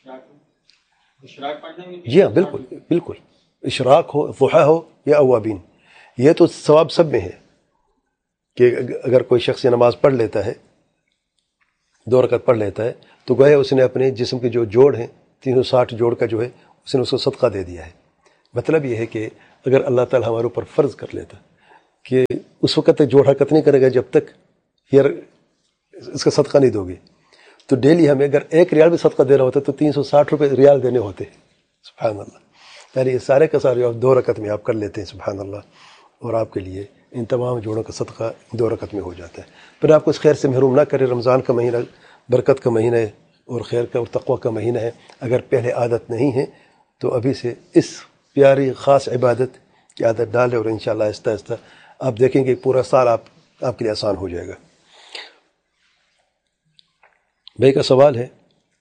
جی ہاں بالکل بالکل. اشراق ہو، ضحیٰ ہو یا اوابین، یہ تو ثواب سب میں ہے کہ اگر کوئی شخص یہ نماز پڑھ لیتا ہے دو رکعت پڑھ لیتا ہے تو گویا اس نے اپنے جسم کے جو جوڑ ہیں تین سو ساٹھ جوڑ کا جو ہے اس نے اس کو صدقہ دے دیا ہے. مطلب یہ ہے کہ اگر اللہ تعالیٰ ہمارے اوپر فرض کر لیتا کہ اس وقت تک جوڑ حرکت نہیں کرے گا جب تک یار اس کا صدقہ نہیں دو گے، تو ڈیلی ہمیں اگر ایک ریال بھی صدقہ دینا ہوتا تو تین سو ساٹھ روپے ریال دینے ہوتے. سبحان اللہ. یعنی یہ سارے کا سارے آپ دو رکعت میں آپ کر لیتے ہیں. سبحان اللہ. اور آپ کے لیے ان تمام جوڑوں کا صدقہ دو رکعت میں ہو جاتا ہے. پھر آپ کو اس خیر سے محروم نہ کرے. رمضان کا مہینہ برکت کا مہینہ ہے اور خیر کا اور تقوی کا مہینہ ہے. اگر پہلے عادت نہیں ہے تو ابھی سے اس پیاری خاص عبادت کی عادت ڈالے اور انشاءاللہ آہستہ آہستہ آپ دیکھیں گے پورا سال آپ آپ کے لیے آسان ہو جائے گا. بھائی کا سوال ہے،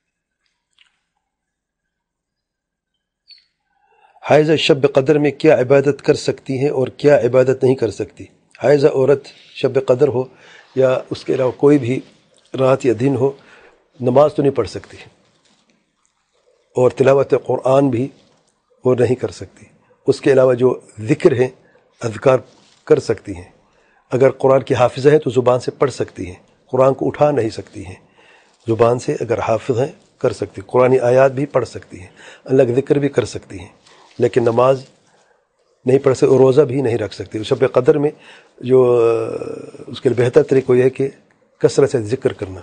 حائضہ شب قدر میں کیا عبادت کر سکتی ہیں اور کیا عبادت نہیں کر سکتی؟ حائضہ عورت شب قدر ہو یا اس کے علاوہ کوئی بھی رات یا دن ہو نماز تو نہیں پڑھ سکتی اور تلاوت قرآن بھی وہ نہیں کر سکتی. اس کے علاوہ جو ذکر ہیں اذکار کر سکتی ہیں. اگر قرآن کی حافظہ ہیں تو زبان سے پڑھ سکتی ہیں. قرآن کو اٹھا نہیں سکتی ہیں. زبان سے اگر حافظ ہیں کر سکتی، قرآنی آیات بھی پڑھ سکتی ہیں، اللہ کا ذکر بھی کر سکتی ہیں، لیکن نماز نہیں پڑھ سکتی اور روزہ بھی نہیں رکھ سکتی. شب قدر میں جو اس کے لیے بہتر طریقہ یہ ہے کہ کثرت سے ذکر کرنا.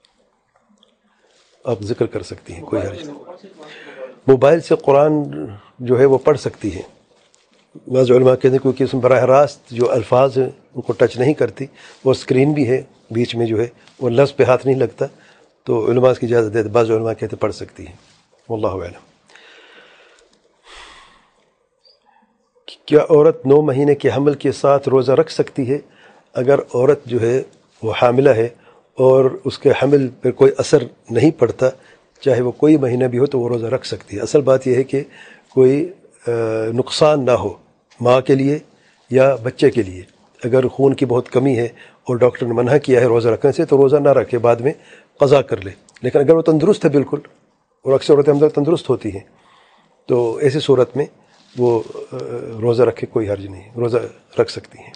آپ ذکر کر سکتی ہیں، کوئی حرج نہیں. موبائل سے قرآن جو ہے وہ پڑھ سکتی ہے. بعض علماء کہتے ہیں کیونکہ اس میں براہ راست جو الفاظ ہیں ان کو ٹچ نہیں کرتی، وہ اسکرین بھی ہے بیچ میں جو ہے وہ لفظ پہ ہاتھ نہیں لگتا، تو علماء اس کی اجازت دیتے. بعض علماء کہتے پڑھ سکتی ہیں. واللہ اعلم. کیا عورت نو مہینے کے حمل کے ساتھ روزہ رکھ سکتی ہے؟ اگر عورت جو ہے وہ حاملہ ہے اور اس کے حمل پر کوئی اثر نہیں پڑتا، چاہے وہ کوئی مہینہ بھی ہو تو وہ روزہ رکھ سکتی ہے. اصل بات یہ ہے کہ کوئی نقصان نہ ہو ماں کے لیے یا بچے کے لیے. اگر خون کی بہت کمی ہے اور ڈاکٹر نے منع کیا ہے روزہ رکھنے سے تو روزہ نہ رکھے، بعد میں قضا کر لے. لیکن اگر وہ تندرست ہے بالکل، اور اکثر عورتیں اندر تندرست ہوتی ہیں، تو ایسی صورت میں وہ روزہ رکھے، کوئی حرج نہیں، روزہ رکھ سکتی ہیں.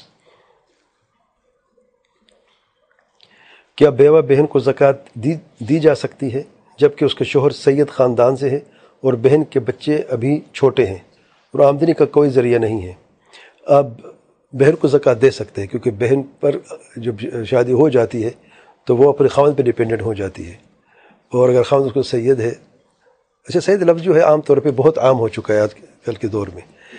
کیا بیوہ بہن کو زکوٰۃ دی دی جا سکتی ہے جبکہ اس کے شوہر سید خاندان سے ہے اور بہن کے بچے ابھی چھوٹے ہیں اور آمدنی کا کوئی ذریعہ نہیں ہے؟ اب بہن کو زکوٰۃ دے سکتے ہیں کیونکہ بہن پر جب شادی ہو جاتی ہے تو وہ اپنے خاوند پہ ڈیپینڈنٹ ہو جاتی ہے. اور اگر خاوند اس کو سید ہے، اچھا سید لفظ جو ہے عام طور پہ بہت عام ہو چکا ہے آج کل کے دور میں.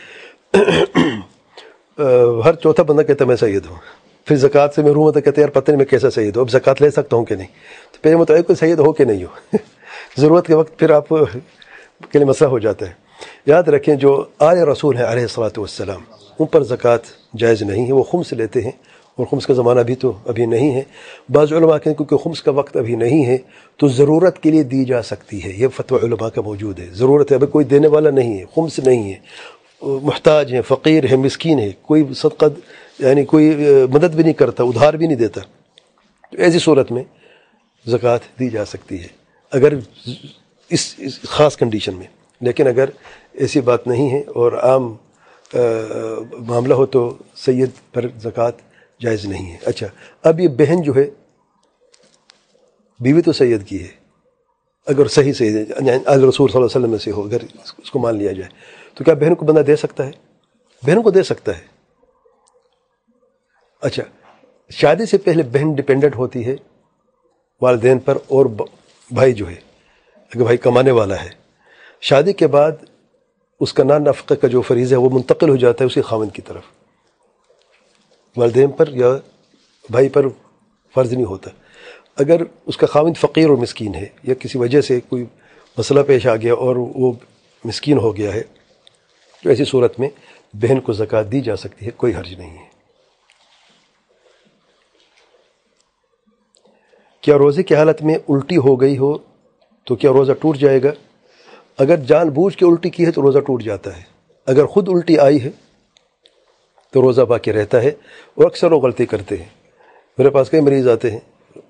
ہر چوتھا بندہ کہتا ہے میں سید ہوں، پھر زکوٰۃ سے محروم ہوتا کہتے ہیں یار پتہ نہیں میں کیسا سید ہوں، اب زکوٰۃ لے سکتا ہوں کہ نہیں. تو پہلے متعلق کوئی سید ہو کہ نہیں ہو. ضرورت کے وقت پھر آپ کے لیے مسئلہ ہو جاتا ہے. یاد رکھیں جو آل رسول ہیں علیہ الصلاۃ والسلام ان پر زکوٰۃ جائز نہیں ہے، وہ خمس لیتے ہیں اور خمس کا زمانہ بھی تو ابھی نہیں ہے. بعض علماء کہتے ہیں کیونکہ خمس کا وقت ابھی نہیں ہے تو ضرورت کے لیے دی جا سکتی ہے. یہ فتویٰ علماء کا موجود ہے. ضرورت ہے، ابھی کوئی دینے والا نہیں ہے، خمس نہیں ہے، محتاج ہیں، فقیر ہے، مسکین ہے، کوئی صدقہ یعنی کوئی مدد بھی نہیں کرتا، ادھار بھی نہیں دیتا، تو ایسی صورت میں زکوٰۃ دی جا سکتی ہے اگر اس, اس خاص کنڈیشن میں. لیکن اگر ایسی بات نہیں ہے اور عام معاملہ ہو تو سید پر زکوٰۃ جائز نہیں ہے. اچھا اب یہ بہن جو ہے بیوی تو سید کی ہے، اگر صحیح سید ہے آل رسول صلی اللہ علیہ وسلم میں سے ہو، اگر اس کو مان لیا جائے تو کیا بہن کو بندہ دے سکتا ہے؟ بہن کو دے سکتا ہے. اچھا شادی سے پہلے بہن ڈپینڈنٹ ہوتی ہے والدین پر اور بھائی جو ہے اگر بھائی کمانے والا ہے، شادی کے بعد اس کا نان نفقہ کا جو فریضہ ہے وہ منتقل ہو جاتا ہے اسی خاوند کی طرف، والدین پر یا بھائی پر فرض نہیں ہوتا. اگر اس کا خاوند فقیر اور مسکین ہے یا کسی وجہ سے کوئی مسئلہ پیش آ گیا اور وہ مسکین ہو گیا ہے تو ایسی صورت میں بہن کو زکوٰۃ دی جا سکتی ہے، کوئی حرج نہیں ہے. کیا روزے کی حالت میں الٹی ہو گئی ہو تو کیا روزہ ٹوٹ جائے گا؟ اگر جان بوجھ کے الٹی کی ہے تو روزہ ٹوٹ جاتا ہے. اگر خود الٹی آئی ہے تو روزہ باقی رہتا ہے. اور اکثر وہ غلطی کرتے ہیں. میرے پاس کئی مریض آتے ہیں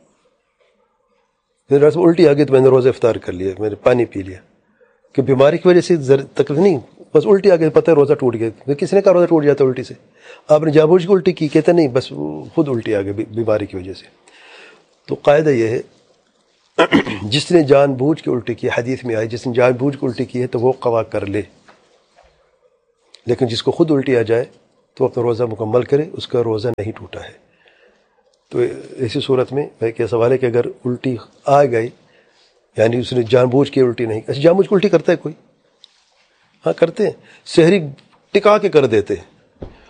میرے پاس الٹی آ گئی تو میں نے روزہ افطار کر لیا، میں نے پانی پی لیا، کہ بیماری کی وجہ سے تکلیف نہیں، بس الٹی آ گئی، پتہ ہے روزہ ٹوٹ گیا. کسی نے کہا روزہ ٹوٹ جاتا ہے الٹی سے؟ آپ نے جان بوجھ کے الٹی کی، کہتے نہیں بس خود الٹی آ گئی بیماری کی وجہ سے. تو قاعدہ یہ ہے جس نے جان بوجھ کے الٹی کی، حدیث میں آئی جس نے جان بوجھ کے الٹی کی ہے تو وہ قضا کر لے، لیکن جس کو خود الٹی آ جائے تو اپنا روزہ مکمل کرے، اس کا روزہ نہیں ٹوٹا ہے۔ تو ایسی صورت میں میں کیا سوال ہے کہ اگر الٹی آ گئی، یعنی اس نے جان بوجھ کے الٹی نہیں، ایسے جان بوجھ کے الٹی کرتا ہے کوئی؟ ہاں کرتے ہیں، سحری ٹکا کے کر دیتے ہیں،